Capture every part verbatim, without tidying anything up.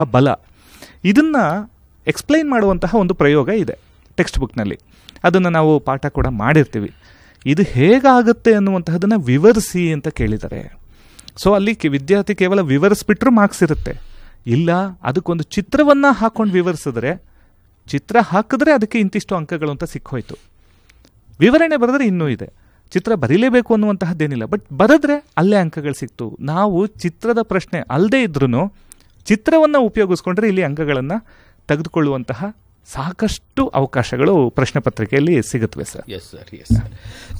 ಬಲ, ಇದನ್ನು ಎಕ್ಸ್ಪ್ಲೈನ್ ಮಾಡುವಂತಹ ಒಂದು ಪ್ರಯೋಗ ಇದೆ ಟೆಕ್ಸ್ಟ್ ಬುಕ್ನಲ್ಲಿ. ಅದನ್ನು ನಾವು ಪಾಠ ಕೂಡ ಮಾಡಿರ್ತೀವಿ. ಇದು ಹೇಗಾಗುತ್ತೆ ಅನ್ನುವಂತಹದನ್ನು ವಿವರಿಸಿ ಅಂತ ಕೇಳಿದ್ದಾರೆ. ಸೊ ಅಲ್ಲಿ ವಿದ್ಯಾರ್ಥಿ ಕೇವಲ ವಿವರಿಸ್ಬಿಟ್ರೂ ಮಾರ್ಕ್ಸ್ ಇರುತ್ತೆ. ಇಲ್ಲ, ಅದಕ್ಕೊಂದು ಚಿತ್ರವನ್ನು ಹಾಕ್ಕೊಂಡು ವಿವರಿಸಿದ್ರೆ, ಚಿತ್ರ ಹಾಕಿದ್ರೆ ಅದಕ್ಕೆ ಇಂತಿಷ್ಟು ಅಂಕಗಳು ಅಂತ ಸಿಕ್ಕೋಯ್ತು. ವಿವರಣೆ ಬರೆದ್ರೆ ಇನ್ನೂ ಇದೆ. ಚಿತ್ರ ಬರೀಲೇಬೇಕು ಅನ್ನುವಂತಹದ್ದೇನಿಲ್ಲ, ಬಟ್ ಬರೆದ್ರೆ ಅಲ್ಲೇ ಅಂಕಗಳು ಸಿಕ್ತು. ನಾವು ಚಿತ್ರದ ಪ್ರಶ್ನೆ ಅಲ್ಲದೆ ಇದ್ರೂ ಚಿತ್ರವನ್ನು ಉಪಯೋಗಿಸ್ಕೊಂಡ್ರೆ ಇಲ್ಲಿ ಅಂಕಗಳನ್ನು ತೆಗೆದುಕೊಳ್ಳುವಂತಹ ಸಾಕಷ್ಟು ಅವಕಾಶಗಳು ಪ್ರಶ್ನೆ ಪತ್ರಿಕೆಯಲ್ಲಿ ಸಿಗುತ್ತವೆ sir. Yes sir, yes sir.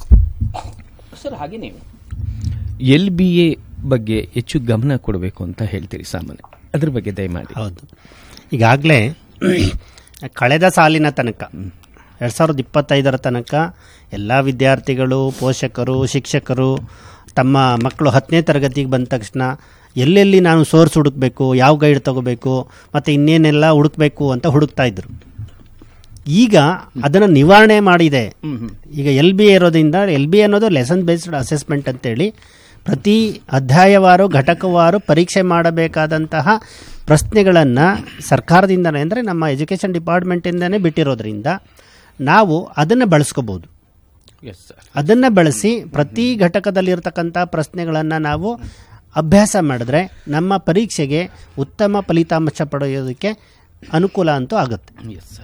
Sir ಹಾಗೆಯೇ ಎಲ್ ಬಿ ಎ ಬಗ್ಗೆ ಹೆಚ್ಚು ಗಮನ ಕೊಡಬೇಕು ಅಂತ ಹೇಳ್ತೀರಿ ಸಾಮಾನ್ಯ, ಅದ್ರ ಬಗ್ಗೆ ದಯಮಾಡಿ. ಹೌದು, ಈಗಾಗಲೇ ಕಳೆದ ಸಾಲಿನ ತನಕ ಎರಡು ಸಾವಿರದ ಇಪ್ಪತ್ತೈದರ ತನಕ ಎಲ್ಲ ವಿದ್ಯಾರ್ಥಿಗಳು, ಪೋಷಕರು, ಶಿಕ್ಷಕರು ತಮ್ಮ ಮಕ್ಕಳು ಹತ್ತನೇ ತರಗತಿಗೆ ಬಂದ ತಕ್ಷಣ ಎಲ್ಲೆಲ್ಲಿ ನಾನು ಸೋರ್ಸ್ ಹುಡುಕಬೇಕು, ಯಾವ ಗೈಡ್ ತಗೋಬೇಕು, ಮತ್ತು ಇನ್ನೇನೆಲ್ಲ ಹುಡುಕಬೇಕು ಅಂತ ಹುಡುಕ್ತಾ ಇದ್ರು. ಈಗ ಅದನ್ನು ನಿವಾರಣೆ ಮಾಡಿದೆ. ಈಗ ಎಲ್ ಬಿ ಎ ಇರೋದ್ರಿಂದ, ಎಲ್ ಬಿ ಎ ಅನ್ನೋದು ಲೆಸನ್ ಬೇಸ್ಡ್ ಅಸೆಸ್ಮೆಂಟ್ ಅಂತೇಳಿ ಪ್ರತಿ ಅಧ್ಯಾಯವಾರು ಘಟಕವಾರು ಪರೀಕ್ಷೆ ಮಾಡಬೇಕಾದಂತಹ ಪ್ರಶ್ನೆಗಳನ್ನು ಸರ್ಕಾರದಿಂದನೇ, ಅಂದರೆ ನಮ್ಮ ಎಜುಕೇಷನ್ ಡಿಪಾರ್ಟ್ಮೆಂಟಿಂದನೇ ಬಿಟ್ಟಿರೋದ್ರಿಂದ ನಾವು ಅದನ್ನು ಬಳಸ್ಕೋಬೋದು. ಅದನ್ನು ಬಳಸಿ ಪ್ರತಿ ಘಟಕದಲ್ಲಿರ್ತಕ್ಕಂಥ ಪ್ರಶ್ನೆಗಳನ್ನು ನಾವು ಅಭ್ಯಾಸ ಮಾಡಿದ್ರೆ ನಮ್ಮ ಪರೀಕ್ಷೆಗೆ ಉತ್ತಮ ಫಲಿತಾಂಶ ಪಡೆಯೋದಕ್ಕೆ ಅನುಕೂಲ ಅಂತೂ ಆಗುತ್ತೆ.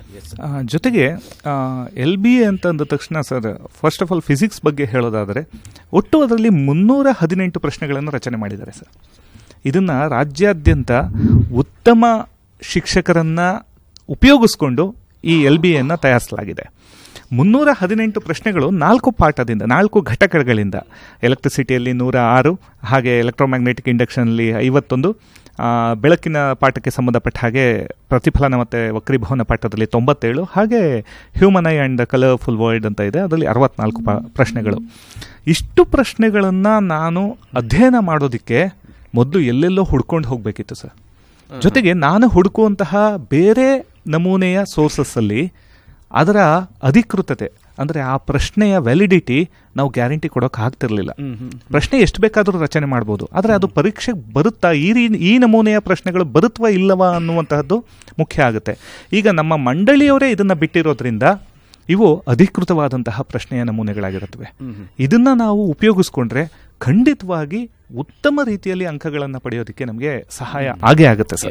ಜೊತೆಗೆ ಎಲ್ ಬಿ ಎ ಅಂತ ಅಂದ ತಕ್ಷಣ sir, first of all physics ಬಗ್ಗೆ ಹೇಳೋದಾದರೆ ಒಟ್ಟು ಅದರಲ್ಲಿ ಮುನ್ನೂರ ಹದಿನೆಂಟು ಪ್ರಶ್ನೆಗಳನ್ನು ರಚನೆ ಮಾಡಿದ್ದಾರೆ ಸರ್. ಇದನ್ನು ರಾಜ್ಯಾದ್ಯಂತ ಉತ್ತಮ ಶಿಕ್ಷಕರನ್ನು ಉಪಯೋಗಿಸ್ಕೊಂಡು ಈ ಎಲ್ ಬಿ ಎನ್ನು ತಯಾರಿಸಲಾಗಿದೆ. ಮುನ್ನೂರ ಹದಿನೆಂಟು ಪ್ರಶ್ನೆಗಳು ನಾಲ್ಕು ಪಾಠದಿಂದ, ನಾಲ್ಕು ಘಟಕಗಳಿಂದ, ಎಲೆಕ್ಟ್ರಿಸಿಟಿಯಲ್ಲಿ ನೂರ ಆರು, ಹಾಗೆ ಎಲೆಕ್ಟ್ರೋಮ್ಯಾಗ್ನೆಟಿಕ್ ಇಂಡಕ್ಷನಲ್ಲಿ ಐವತ್ತೊಂದು, ಬೆಳಕಿನ ಪಾಠಕ್ಕೆ ಸಂಬಂಧಪಟ್ಟ ಹಾಗೆ ಪ್ರತಿಫಲನ ಮತ್ತು ವಕ್ರೀಭವನ ಪಾಠದಲ್ಲಿ ತೊಂಬತ್ತೇಳು, ಹಾಗೆ human I and the colourful world ಅಂತ ಇದೆ, ಅದರಲ್ಲಿ ಅರವತ್ನಾಲ್ಕು ಪಾ ಪ್ರಶ್ನೆಗಳು. ಇಷ್ಟು ಪ್ರಶ್ನೆಗಳನ್ನು ನಾನು ಅಧ್ಯಯನ ಮಾಡೋದಕ್ಕೆ ಮೊದಲು ಎಲ್ಲೆಲ್ಲೋ ಹುಡ್ಕೊಂಡು ಹೋಗಬೇಕಿತ್ತು ಸರ್. ಜೊತೆಗೆ ನಾನು ಹುಡುಕುವಂತಹ ಬೇರೆ ನಮೂನೆಯ ಸೋರ್ಸಸ್ಸಲ್ಲಿ ಅದರ ಅಧಿಕೃತತೆ, ಅಂದರೆ ಆ ಪ್ರಶ್ನೆಯ ವ್ಯಾಲಿಡಿಟಿ ನಾವು ಗ್ಯಾರಂಟಿ ಕೊಡೋಕೆ ಆಗ್ತಿರ್ಲಿಲ್ಲ. ಪ್ರಶ್ನೆ ಎಷ್ಟು ಬೇಕಾದರೂ ರಚನೆ ಮಾಡ್ಬೋದು, ಆದರೆ ಅದು ಪರೀಕ್ಷೆಗೆ ಬರುತ್ತಾ, ಈ ರೀ ಈ ನಮೂನೆಯ ಪ್ರಶ್ನೆಗಳು ಬರುತ್ತವಾ ಇಲ್ಲವಾ ಅನ್ನುವಂತಹದ್ದು ಮುಖ್ಯ ಆಗುತ್ತೆ. ಈಗ ನಮ್ಮ ಮಂಡಳಿಯವರೇ ಇದನ್ನು ಬಿಟ್ಟಿರೋದ್ರಿಂದ ಇವು ಅಧಿಕೃತವಾದಂತಹ ಪ್ರಶ್ನೆಯ ನಮೂನೆಗಳಾಗಿರುತ್ತವೆ. ಇದನ್ನು ನಾವು ಉಪಯೋಗಿಸ್ಕೊಂಡ್ರೆ ಖಂಡಿತವಾಗಿ ಉತ್ತಮ ರೀತಿಯಲ್ಲಿ ಅಂಕಗಳನ್ನು ಪಡೆಯೋದಕ್ಕೆ ನಮಗೆ ಸಹಾಯ ಆಗೇ ಆಗುತ್ತೆ ಸರ್.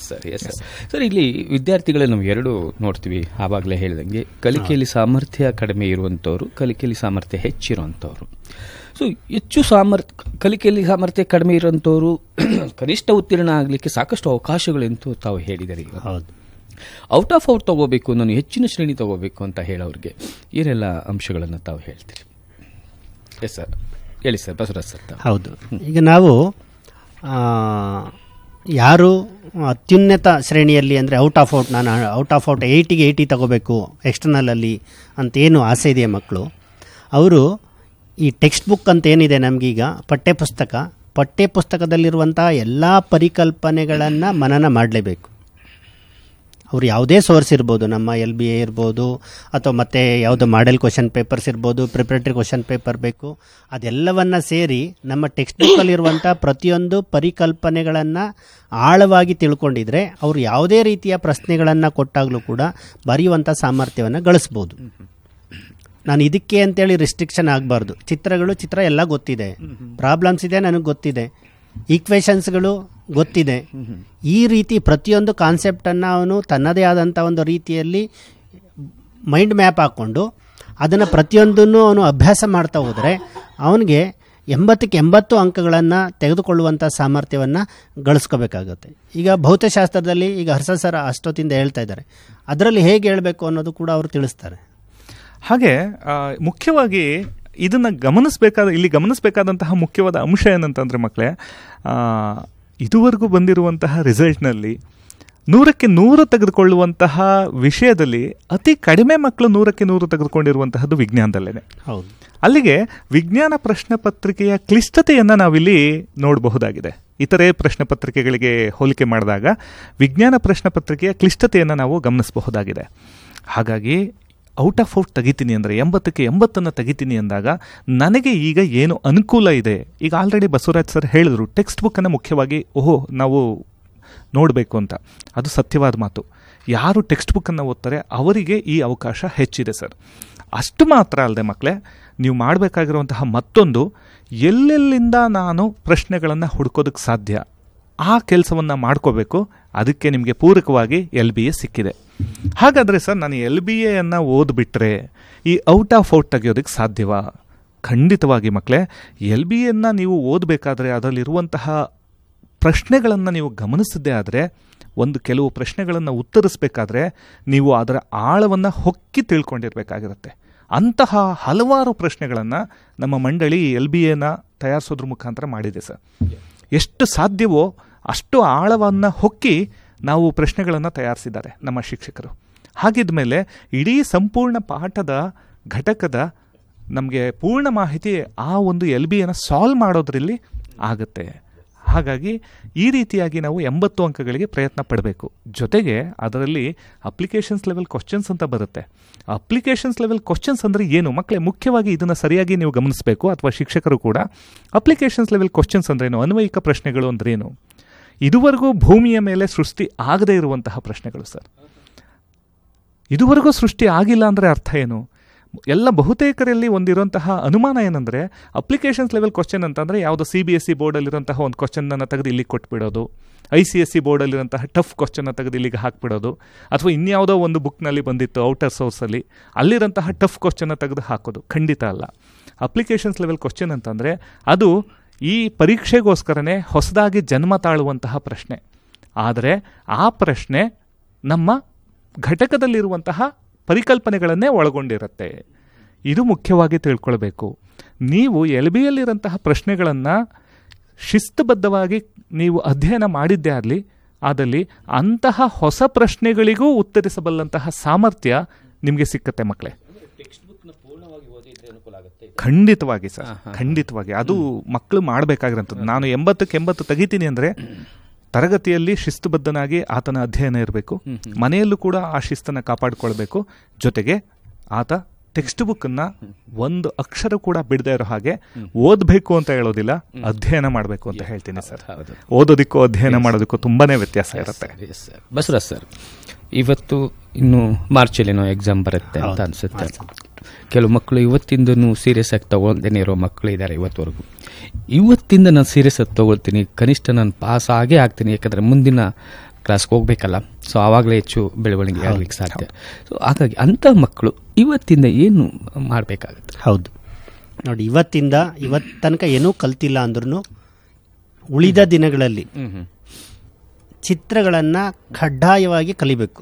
ಸರ್, ಇಲ್ಲಿ ವಿದ್ಯಾರ್ಥಿಗಳೇ ನಾವು ಎರಡು ನೋಡ್ತೀವಿ. ಆವಾಗಲೇ ಹೇಳಿದಂಗೆ ಕಲಿಕೆಯಲ್ಲಿ ಸಾಮರ್ಥ್ಯ ಕಡಿಮೆ ಇರುವಂಥವ್ರು, ಕಲಿಕೆಯಲ್ಲಿ ಸಾಮರ್ಥ್ಯ ಹೆಚ್ಚಿರುವಂಥವ್ರು. ಸೊ ಹೆಚ್ಚು ಸಾಮರ್ಥ್ಯ ಕಲಿಕೆಯಲ್ಲಿ ಸಾಮರ್ಥ್ಯ ಕಡಿಮೆ ಇರುವಂಥವ್ರು ಕನಿಷ್ಠ ಉತ್ತೀರ್ಣ ಆಗಲಿಕ್ಕೆ ಸಾಕಷ್ಟು ಅವಕಾಶಗಳೆಂತೂ ತಾವು ಹೇಳಿದ್ದಾರೆ. ಈಗ ಹೌದು, ಔಟ್ ಆಫ್ ಔಟ್ ತಗೋಬೇಕು, ನಾನು ಹೆಚ್ಚಿನ ಶ್ರೇಣಿ ತಗೋಬೇಕು ಅಂತ ಹೇಳೋರಿಗೆ ಏನೆಲ್ಲ ಅಂಶಗಳನ್ನು ತಾವು ಹೇಳ್ತೀರಿ? ಎಸ್ ಸರ್, ಹೇಳಿ ಸರ್. ಬಸವರಾಜ್ ಸರ್. ಹೌದು, ಈಗ ನಾವು ಯಾರು ಅತ್ಯುನ್ನತ ಶ್ರೇಣಿಯಲ್ಲಿ, ಅಂದರೆ ಔಟ್ ಆಫ್ ಔಟ್, ನಾನು ಔಟ್ ಆಫ್ ಔಟ್ ಏಯ್ಟಿಗೆ ಏಯ್ಟಿ ತಗೋಬೇಕು ಎಕ್ಸ್ಟರ್ನಲಲ್ಲಿ ಅಂತೇನು ಆಸೆ ಇದೆಯಾ ಮಕ್ಕಳು, ಅವರು ಈ ಟೆಕ್ಸ್ಟ್ ಬುಕ್ ಅಂತ ಏನಿದೆ ನಮಗೀಗ ಪಠ್ಯಪುಸ್ತಕ, ಪಠ್ಯಪುಸ್ತಕದಲ್ಲಿರುವಂಥ ಎಲ್ಲ ಪರಿಕಲ್ಪನೆಗಳನ್ನು ಮನನ ಮಾಡಲೇಬೇಕು. ಅವರು ಯಾವುದೇ ಸೋರ್ಸ್ ಇರ್ಬೋದು, ನಮ್ಮ ಎಲ್ ಬಿ ಎ ಇರ್ಬೋದು, ಅಥವಾ ಮತ್ತು ಯಾವುದೋ ಮಾಡೆಲ್ ಕ್ವಶನ್ ಪೇಪರ್ಸ್ ಇರ್ಬೋದು, ಪ್ರಿಪ್ರೇಟರಿ ಕ್ವಶನ್ ಪೇಪರ್ ಬೇಕು, ಅದೆಲ್ಲವನ್ನು ಸೇರಿ ನಮ್ಮ ಟೆಕ್ಸ್ಟ್ ಬುಕ್ಕಲ್ಲಿರುವಂಥ ಪ್ರತಿಯೊಂದು ಪರಿಕಲ್ಪನೆಗಳನ್ನು ಆಳವಾಗಿ ತಿಳ್ಕೊಂಡಿದ್ರೆ ಅವರು ಯಾವುದೇ ರೀತಿಯ ಪ್ರಶ್ನೆಗಳನ್ನು ಕೊಟ್ಟಾಗಲೂ ಕೂಡ ಬರೆಯುವಂಥ ಸಾಮರ್ಥ್ಯವನ್ನು ಗಳಿಸ್ಬೋದು. ನಾನು ಇದಕ್ಕೆ ಅಂತೇಳಿ ರಿಸ್ಟ್ರಿಕ್ಷನ್ ಆಗಬಾರ್ದು. ಚಿತ್ರಗಳು ಚಿತ್ರ ಎಲ್ಲ ಗೊತ್ತಿದೆ, ಪ್ರಾಬ್ಲಮ್ಸ್ ಇದೆ ನನಗೆ ಗೊತ್ತಿದೆ, ಈಕ್ವೇಷನ್ಸ್ಗಳು ಗೊತ್ತಿದೆ. ಈ ರೀತಿ ಪ್ರತಿಯೊಂದು ಕಾನ್ಸೆಪ್ಟನ್ನು ಅವನು ತನ್ನದೇ ಆದಂಥ ಒಂದು ರೀತಿಯಲ್ಲಿ ಮೈಂಡ್ ಮ್ಯಾಪ್ ಹಾಕ್ಕೊಂಡು ಅದನ್ನು ಪ್ರತಿಯೊಂದನ್ನು ಅವನು ಅಭ್ಯಾಸ ಮಾಡ್ತಾ ಹೋದರೆ ಅವನಿಗೆ ಎಂಬತ್ತಕ್ಕೆ ಎಂಬತ್ತು ಅಂಕಗಳನ್ನು ತೆಗೆದುಕೊಳ್ಳುವಂಥ ಸಾಮರ್ಥ್ಯವನ್ನು ಗಳಿಸ್ಕೋಬೇಕಾಗತ್ತೆ. ಈಗ ಭೌತಶಾಸ್ತ್ರದಲ್ಲಿ ಈಗ ಹರ್ಷ ಸರ್ ಅಷ್ಟೊತ್ತಿಂದ ಹೇಳ್ತಾ ಇದ್ದಾರೆ, ಅದರಲ್ಲಿ ಹೇಗೆ ಹೇಳಬೇಕು ಅನ್ನೋದು ಕೂಡ ಅವರು ತಿಳಿಸ್ತಾರೆ. ಹಾಗೆ ಮುಖ್ಯವಾಗಿ ಇದನ್ನು ಗಮನಿಸಬೇಕಾದ ಇಲ್ಲಿ ಗಮನಿಸಬೇಕಾದಂತಹ ಮುಖ್ಯವಾದ ಅಂಶ ಏನಂತಂದರೆ ಮಕ್ಕಳೇ, ಇದುವರೆಗೂ ಬಂದಿರುವಂತಹ ರಿಸಲ್ಟ್ನಲ್ಲಿ ನೂರಕ್ಕೆ ನೂರು ತೆಗೆದುಕೊಳ್ಳುವಂತಹ ವಿಷಯದಲ್ಲಿ ಅತಿ ಕಡಿಮೆ ಮಕ್ಕಳು ನೂರಕ್ಕೆ ನೂರು ತೆಗೆದುಕೊಂಡಿರುವಂತಹದ್ದು ವಿಜ್ಞಾನದಲ್ಲೇ. ಹೌದು, ಅಲ್ಲಿಗೆ ವಿಜ್ಞಾನ ಪ್ರಶ್ನೆ ಪತ್ರಿಕೆಯ ಕ್ಲಿಷ್ಟತೆಯನ್ನು ನಾವಿಲ್ಲಿ ನೋಡಬಹುದಾಗಿದೆ. ಇತರೆ ಪ್ರಶ್ನೆ ಪತ್ರಿಕೆಗಳಿಗೆ ಹೋಲಿಕೆ ಮಾಡಿದಾಗ ವಿಜ್ಞಾನ ಪ್ರಶ್ನೆ ಪತ್ರಿಕೆಯ ಕ್ಲಿಷ್ಟತೆಯನ್ನು ನಾವು ಗಮನಿಸಬಹುದಾಗಿದೆ. ಹಾಗಾಗಿ ಔಟ್ ಆಫ್ ಔಟ್ ತೆಗಿತೀನಿ ಅಂದರೆ, ಎಂಬತ್ತಕ್ಕೆ ಎಂಬತ್ತನ್ನು ತೆಗಿತೀನಿ ಅಂದಾಗ ನನಗೆ ಈಗ ಏನು ಅನುಕೂಲ ಇದೆ. ಈಗ ಆಲ್ರೆಡಿ ಬಸವರಾಜ್ ಸರ್ ಹೇಳಿದ್ರು, ಟೆಕ್ಸ್ಟ್ ಬುಕ್ಕನ್ನು ಮುಖ್ಯವಾಗಿ ಓಹೋ ನಾವು ನೋಡಬೇಕು ಅಂತ. ಅದು ಸತ್ಯವಾದ ಮಾತು. ಯಾರು ಟೆಕ್ಸ್ಟ್ ಬುಕ್ಕನ್ನು ಓದ್ತಾರೆ ಅವರಿಗೆ ಈ ಅವಕಾಶ ಹೆಚ್ಚಿದೆ ಸರ್. ಅಷ್ಟು ಮಾತ್ರ ಅಲ್ಲದೆ ಮಕ್ಕಳೇ, ನೀವು ಮಾಡಬೇಕಾಗಿರುವಂತಹ ಮತ್ತೊಂದು, ಎಲ್ಲೆಲ್ಲಿಂದ ನಾನು ಪ್ರಶ್ನೆಗಳನ್ನು ಹುಡ್ಕೋದಕ್ಕೆ ಸಾಧ್ಯ ಆ ಕೆಲಸವನ್ನು ಮಾಡ್ಕೋಬೇಕು. ಅದಕ್ಕೆ ನಿಮಗೆ ಪೂರಕವಾಗಿ ಎಲ್ ಬಿ ಎ ಸಿಕ್ಕಿದೆ. ಹಾಗಾದರೆ ಸರ್, ನಾನು ಎಲ್ ಬಿ ಎಯನ್ನು ಓದ್ಬಿಟ್ರೆ ಈ ಔಟ್ ಆಫ್ ಔಟ್ ತೆಗೆಯೋದಕ್ಕೆ ಸಾಧ್ಯವಾ? ಖಂಡಿತವಾಗಿ ಮಕ್ಕಳೇ, ಎಲ್ ಬಿ ಎನ್ನು ನೀವು ಓದಬೇಕಾದ್ರೆ ಅದರಲ್ಲಿರುವಂತಹ ಪ್ರಶ್ನೆಗಳನ್ನು ನೀವು ಗಮನಿಸದೇ ಆದರೆ, ಒಂದು ಕೆಲವು ಪ್ರಶ್ನೆಗಳನ್ನು ಉತ್ತರಿಸಬೇಕಾದ್ರೆ ನೀವು ಅದರ ಆಳವನ್ನು ಹೊಕ್ಕಿ ತಿಳ್ಕೊಂಡಿರಬೇಕಾಗಿರುತ್ತೆ. ಅಂತಹ ಹಲವಾರು ಪ್ರಶ್ನೆಗಳನ್ನು ನಮ್ಮ ಮಂಡಳಿ ಎಲ್ ಬಿ ಎನ ತಯಾರಿಸೋದ್ರ ಮುಖಾಂತರ ಮಾಡಿದೆ ಸರ್. ಎಷ್ಟು ಸಾಧ್ಯವೋ ಅಷ್ಟು ಆಳವನ್ನು ಹೊಕ್ಕಿ ನಾವು ಪ್ರಶ್ನೆಗಳನ್ನು ತಯಾರಿಸಿದ್ದಾರೆ ನಮ್ಮ ಶಿಕ್ಷಕರು. ಹಾಗಿದ್ದ ಮೇಲೆ ಇಡೀ ಸಂಪೂರ್ಣ ಪಾಠದ ಘಟಕದ ನಮಗೆ ಪೂರ್ಣ ಮಾಹಿತಿ ಆ ಒಂದು ಎಲ್ ಬಿ ಎನ ಸಾಲ್ವ್ ಮಾಡೋದ್ರಲ್ಲಿ ಆಗುತ್ತೆ. ಹಾಗಾಗಿ ಈ ರೀತಿಯಾಗಿ ನಾವು ಎಂಬತ್ತು ಅಂಕಗಳಿಗೆ ಪ್ರಯತ್ನ ಪಡಬೇಕು. ಜೊತೆಗೆ ಅದರಲ್ಲಿ ಅಪ್ಲಿಕೇಶನ್ಸ್ ಲೆವೆಲ್ ಕ್ವಶನ್ಸ್ ಅಂತ ಬರುತ್ತೆ. ಅಪ್ಲಿಕೇಶನ್ಸ್ ಲೆವೆಲ್ ಕ್ವಶನ್ಸ್ ಅಂದರೆ ಏನು ಮಕ್ಕಳೇ? ಮುಖ್ಯವಾಗಿ ಇದನ್ನು ಸರಿಯಾಗಿ ನೀವು ಗಮನಿಸಬೇಕು, ಅಥವಾ ಶಿಕ್ಷಕರು ಕೂಡ. ಅಪ್ಲಿಕೇಶನ್ಸ್ ಲೆವೆಲ್ ಕ್ವಶನ್ಸ್ ಅಂದ್ರೇನು? ಅನ್ವಯಿಕ ಪ್ರಶ್ನೆಗಳು ಅಂದ್ರೇನು? ಇದುವರೆಗೂ ಭೂಮಿಯ ಮೇಲೆ ಸೃಷ್ಟಿ ಆಗದೇ ಇರುವಂತಹ ಪ್ರಶ್ನೆಗಳು ಸರ್. ಇದುವರೆಗೂ ಸೃಷ್ಟಿ ಆಗಿಲ್ಲ ಅಂದರೆ ಅರ್ಥ ಏನು? ಎಲ್ಲ ಬಹುತೇಕರಲ್ಲಿ ಒಂದಿರುವಂತಹ ಅನುಮಾನ ಏನಂದರೆ, ಅಪ್ಲಿಕೇಶನ್ಸ್ ಲೆವೆಲ್ ಕ್ವಶನ್ ಅಂತಂದರೆ ಯಾವುದೋ ಸಿ ಬಿ ಎಸ್ ಸಿ ಬೋರ್ಡಲ್ಲಿರುವಂತಹ ಒಂದು ಕ್ವಶನನ್ನು ತೆಗೆದು ಇಲ್ಲಿಗೆ ಕೊಟ್ಬಿಡೋದು, I C S C ಬೋರ್ಡಲ್ಲಿರುವಂತಹ tough ಕ್ವಶನ್ನ ತೆಗೆದು ಇಲ್ಲಿಗೆ ಹಾಕ್ಬಿಡೋದು, ಅಥವಾ ಇನ್ಯಾವುದೋ ಒಂದು ಬುಕ್ನಲ್ಲಿ ಬಂದಿತ್ತು ಔಟರ್ ಸೋರ್ಸಲ್ಲಿ ಅಲ್ಲಿರೋಂತಹ ಟಫ್ ಕ್ವಶನ್ನ ತೆಗೆದು ಹಾಕೋದು. ಖಂಡಿತ ಅಲ್ಲ. ಅಪ್ಲಿಕೇಶನ್ಸ್ ಲೆವೆಲ್ ಕ್ವಶನ್ ಅಂತಂದರೆ ಅದು ಈ ಪರೀಕ್ಷೆಗೋಸ್ಕರನೇ ಹೊಸದಾಗಿ ಜನ್ಮ ತಾಳುವಂತಹ ಪ್ರಶ್ನೆ. ಆದರೆ ಆ ಪ್ರಶ್ನೆ ನಮ್ಮ ಘಟಕದಲ್ಲಿರುವಂತಹ ಪರಿಕಲ್ಪನೆಗಳನ್ನೇ ಒಳಗೊಂಡಿರುತ್ತೆ. ಇದು ಮುಖ್ಯವಾಗಿ ತಿಳ್ಕೊಳ್ಬೇಕು. ನೀವು ಎಲ್ ಬಿ ಯಲ್ಲಿರೋಂತಹ ಪ್ರಶ್ನೆಗಳನ್ನು ಶಿಸ್ತುಬದ್ಧವಾಗಿ ನೀವು ಅಧ್ಯಯನ ಮಾಡಿದ್ದೇ ಆಗಲಿ ಆದಲ್ಲಿ ಅಂತಹ ಹೊಸ ಪ್ರಶ್ನೆಗಳಿಗೂ ಉತ್ತರಿಸಬಲ್ಲಂತಹ ಸಾಮರ್ಥ್ಯ ನಿಮಗೆ ಸಿಕ್ಕತ್ತೆ ಮಕ್ಕಳೇ. ಖಂಡಿತವಾಗಿ ಸರ್, ಖಂಡಿತವಾಗಿ ಅದು ಮಕ್ಕಳು ಮಾಡಬೇಕಾಗಿರೋಂಥದ್ದು. ನಾನು ಎಂಬತ್ತಕ್ಕೆ ಎಂಬತ್ತು ತೆಗಿತೀನಿ ಅಂದರೆ ತರಗತಿಯಲ್ಲಿ ಶಿಸ್ತುಬದ್ಧನಾಗಿ ಆತನ ಅಧ್ಯಯನ ಇರಬೇಕು, ಮನೆಯಲ್ಲೂ ಕೂಡ ಆ ಶಿಸ್ತನ್ನು ಕಾಪಾಡಿಕೊಳ್ಬೇಕು. ಜೊತೆಗೆ ಆತ ಟೆಕ್ಸ್ಟ್ ಬುಕ್ಕನ್ನು ಒಂದು ಅಕ್ಷರ ಕೂಡ ಬಿಡದೇ ಇರೋ ಹಾಗೆ ಓದಬೇಕು ಅಂತ ಹೇಳೋದಿಲ್ಲ, ಅಧ್ಯಯನ ಮಾಡಬೇಕು ಅಂತ ಹೇಳ್ತೀನಿ ಸರ್. ಓದೋದಕ್ಕೂ ಅಧ್ಯಯನ ಮಾಡೋದಕ್ಕೂ ತುಂಬಾನೇ ವ್ಯತ್ಯಾಸ ಇರುತ್ತೆ. ಬಸವರಾಜ್ ಸರ್, ಇವತ್ತು ಇನ್ನು ಮಾರ್ಚಲ್ಲಿನೋ ಎಕ್ಸಾಮ್ ಬರುತ್ತೆ ಅಂತ ಅನ್ಸುತ್ತೆ. ಕೆಲವು ಮಕ್ಕಳು ಇವತ್ತಿಂದನೂ ಸೀರಿಯಸ್ ಆಗಿ ತಗೊಳ್ದೇನೆ ಇರೋ ಮಕ್ಕಳು ಇದ್ದಾರೆ ಇವತ್ತವರೆಗೂ. ಇವತ್ತಿಂದ ನಾನು ಸೀರಿಯಸ್ ಆಗಿ ತಗೊಳ್ತೀನಿ, ಕನಿಷ್ಠ ನಾನು ಪಾಸ್ ಆಗೇ ಆಗ್ತೀನಿ, ಯಾಕಂದರೆ ಮುಂದಿನ ಕ್ಲಾಸ್ಗೆ ಹೋಗ್ಬೇಕಲ್ಲ, ಸೊ ಆವಾಗಲೇ ಹೆಚ್ಚು ಬೆಳವಣಿಗೆ ಆಗಲಿಕ್ಕೆ ಸಾಧ್ಯ. ಸೊ ಹಾಗಾಗಿ ಅಂಥ ಮಕ್ಕಳು ಇವತ್ತಿಂದ ಏನು ಮಾಡಬೇಕಾಗುತ್ತೆ? ಹೌದು ನೋಡಿ, ಇವತ್ತಿಂದ ಇವತ್ತು ತನಕ ಏನೂ ಕಲ್ತಿಲ್ಲ ಅಂದ್ರೂ ಉಳಿದ ದಿನಗಳಲ್ಲಿ ಚಿತ್ರಗಳನ್ನು ಕಡ್ಡಾಯವಾಗಿ ಕಲಿಬೇಕು.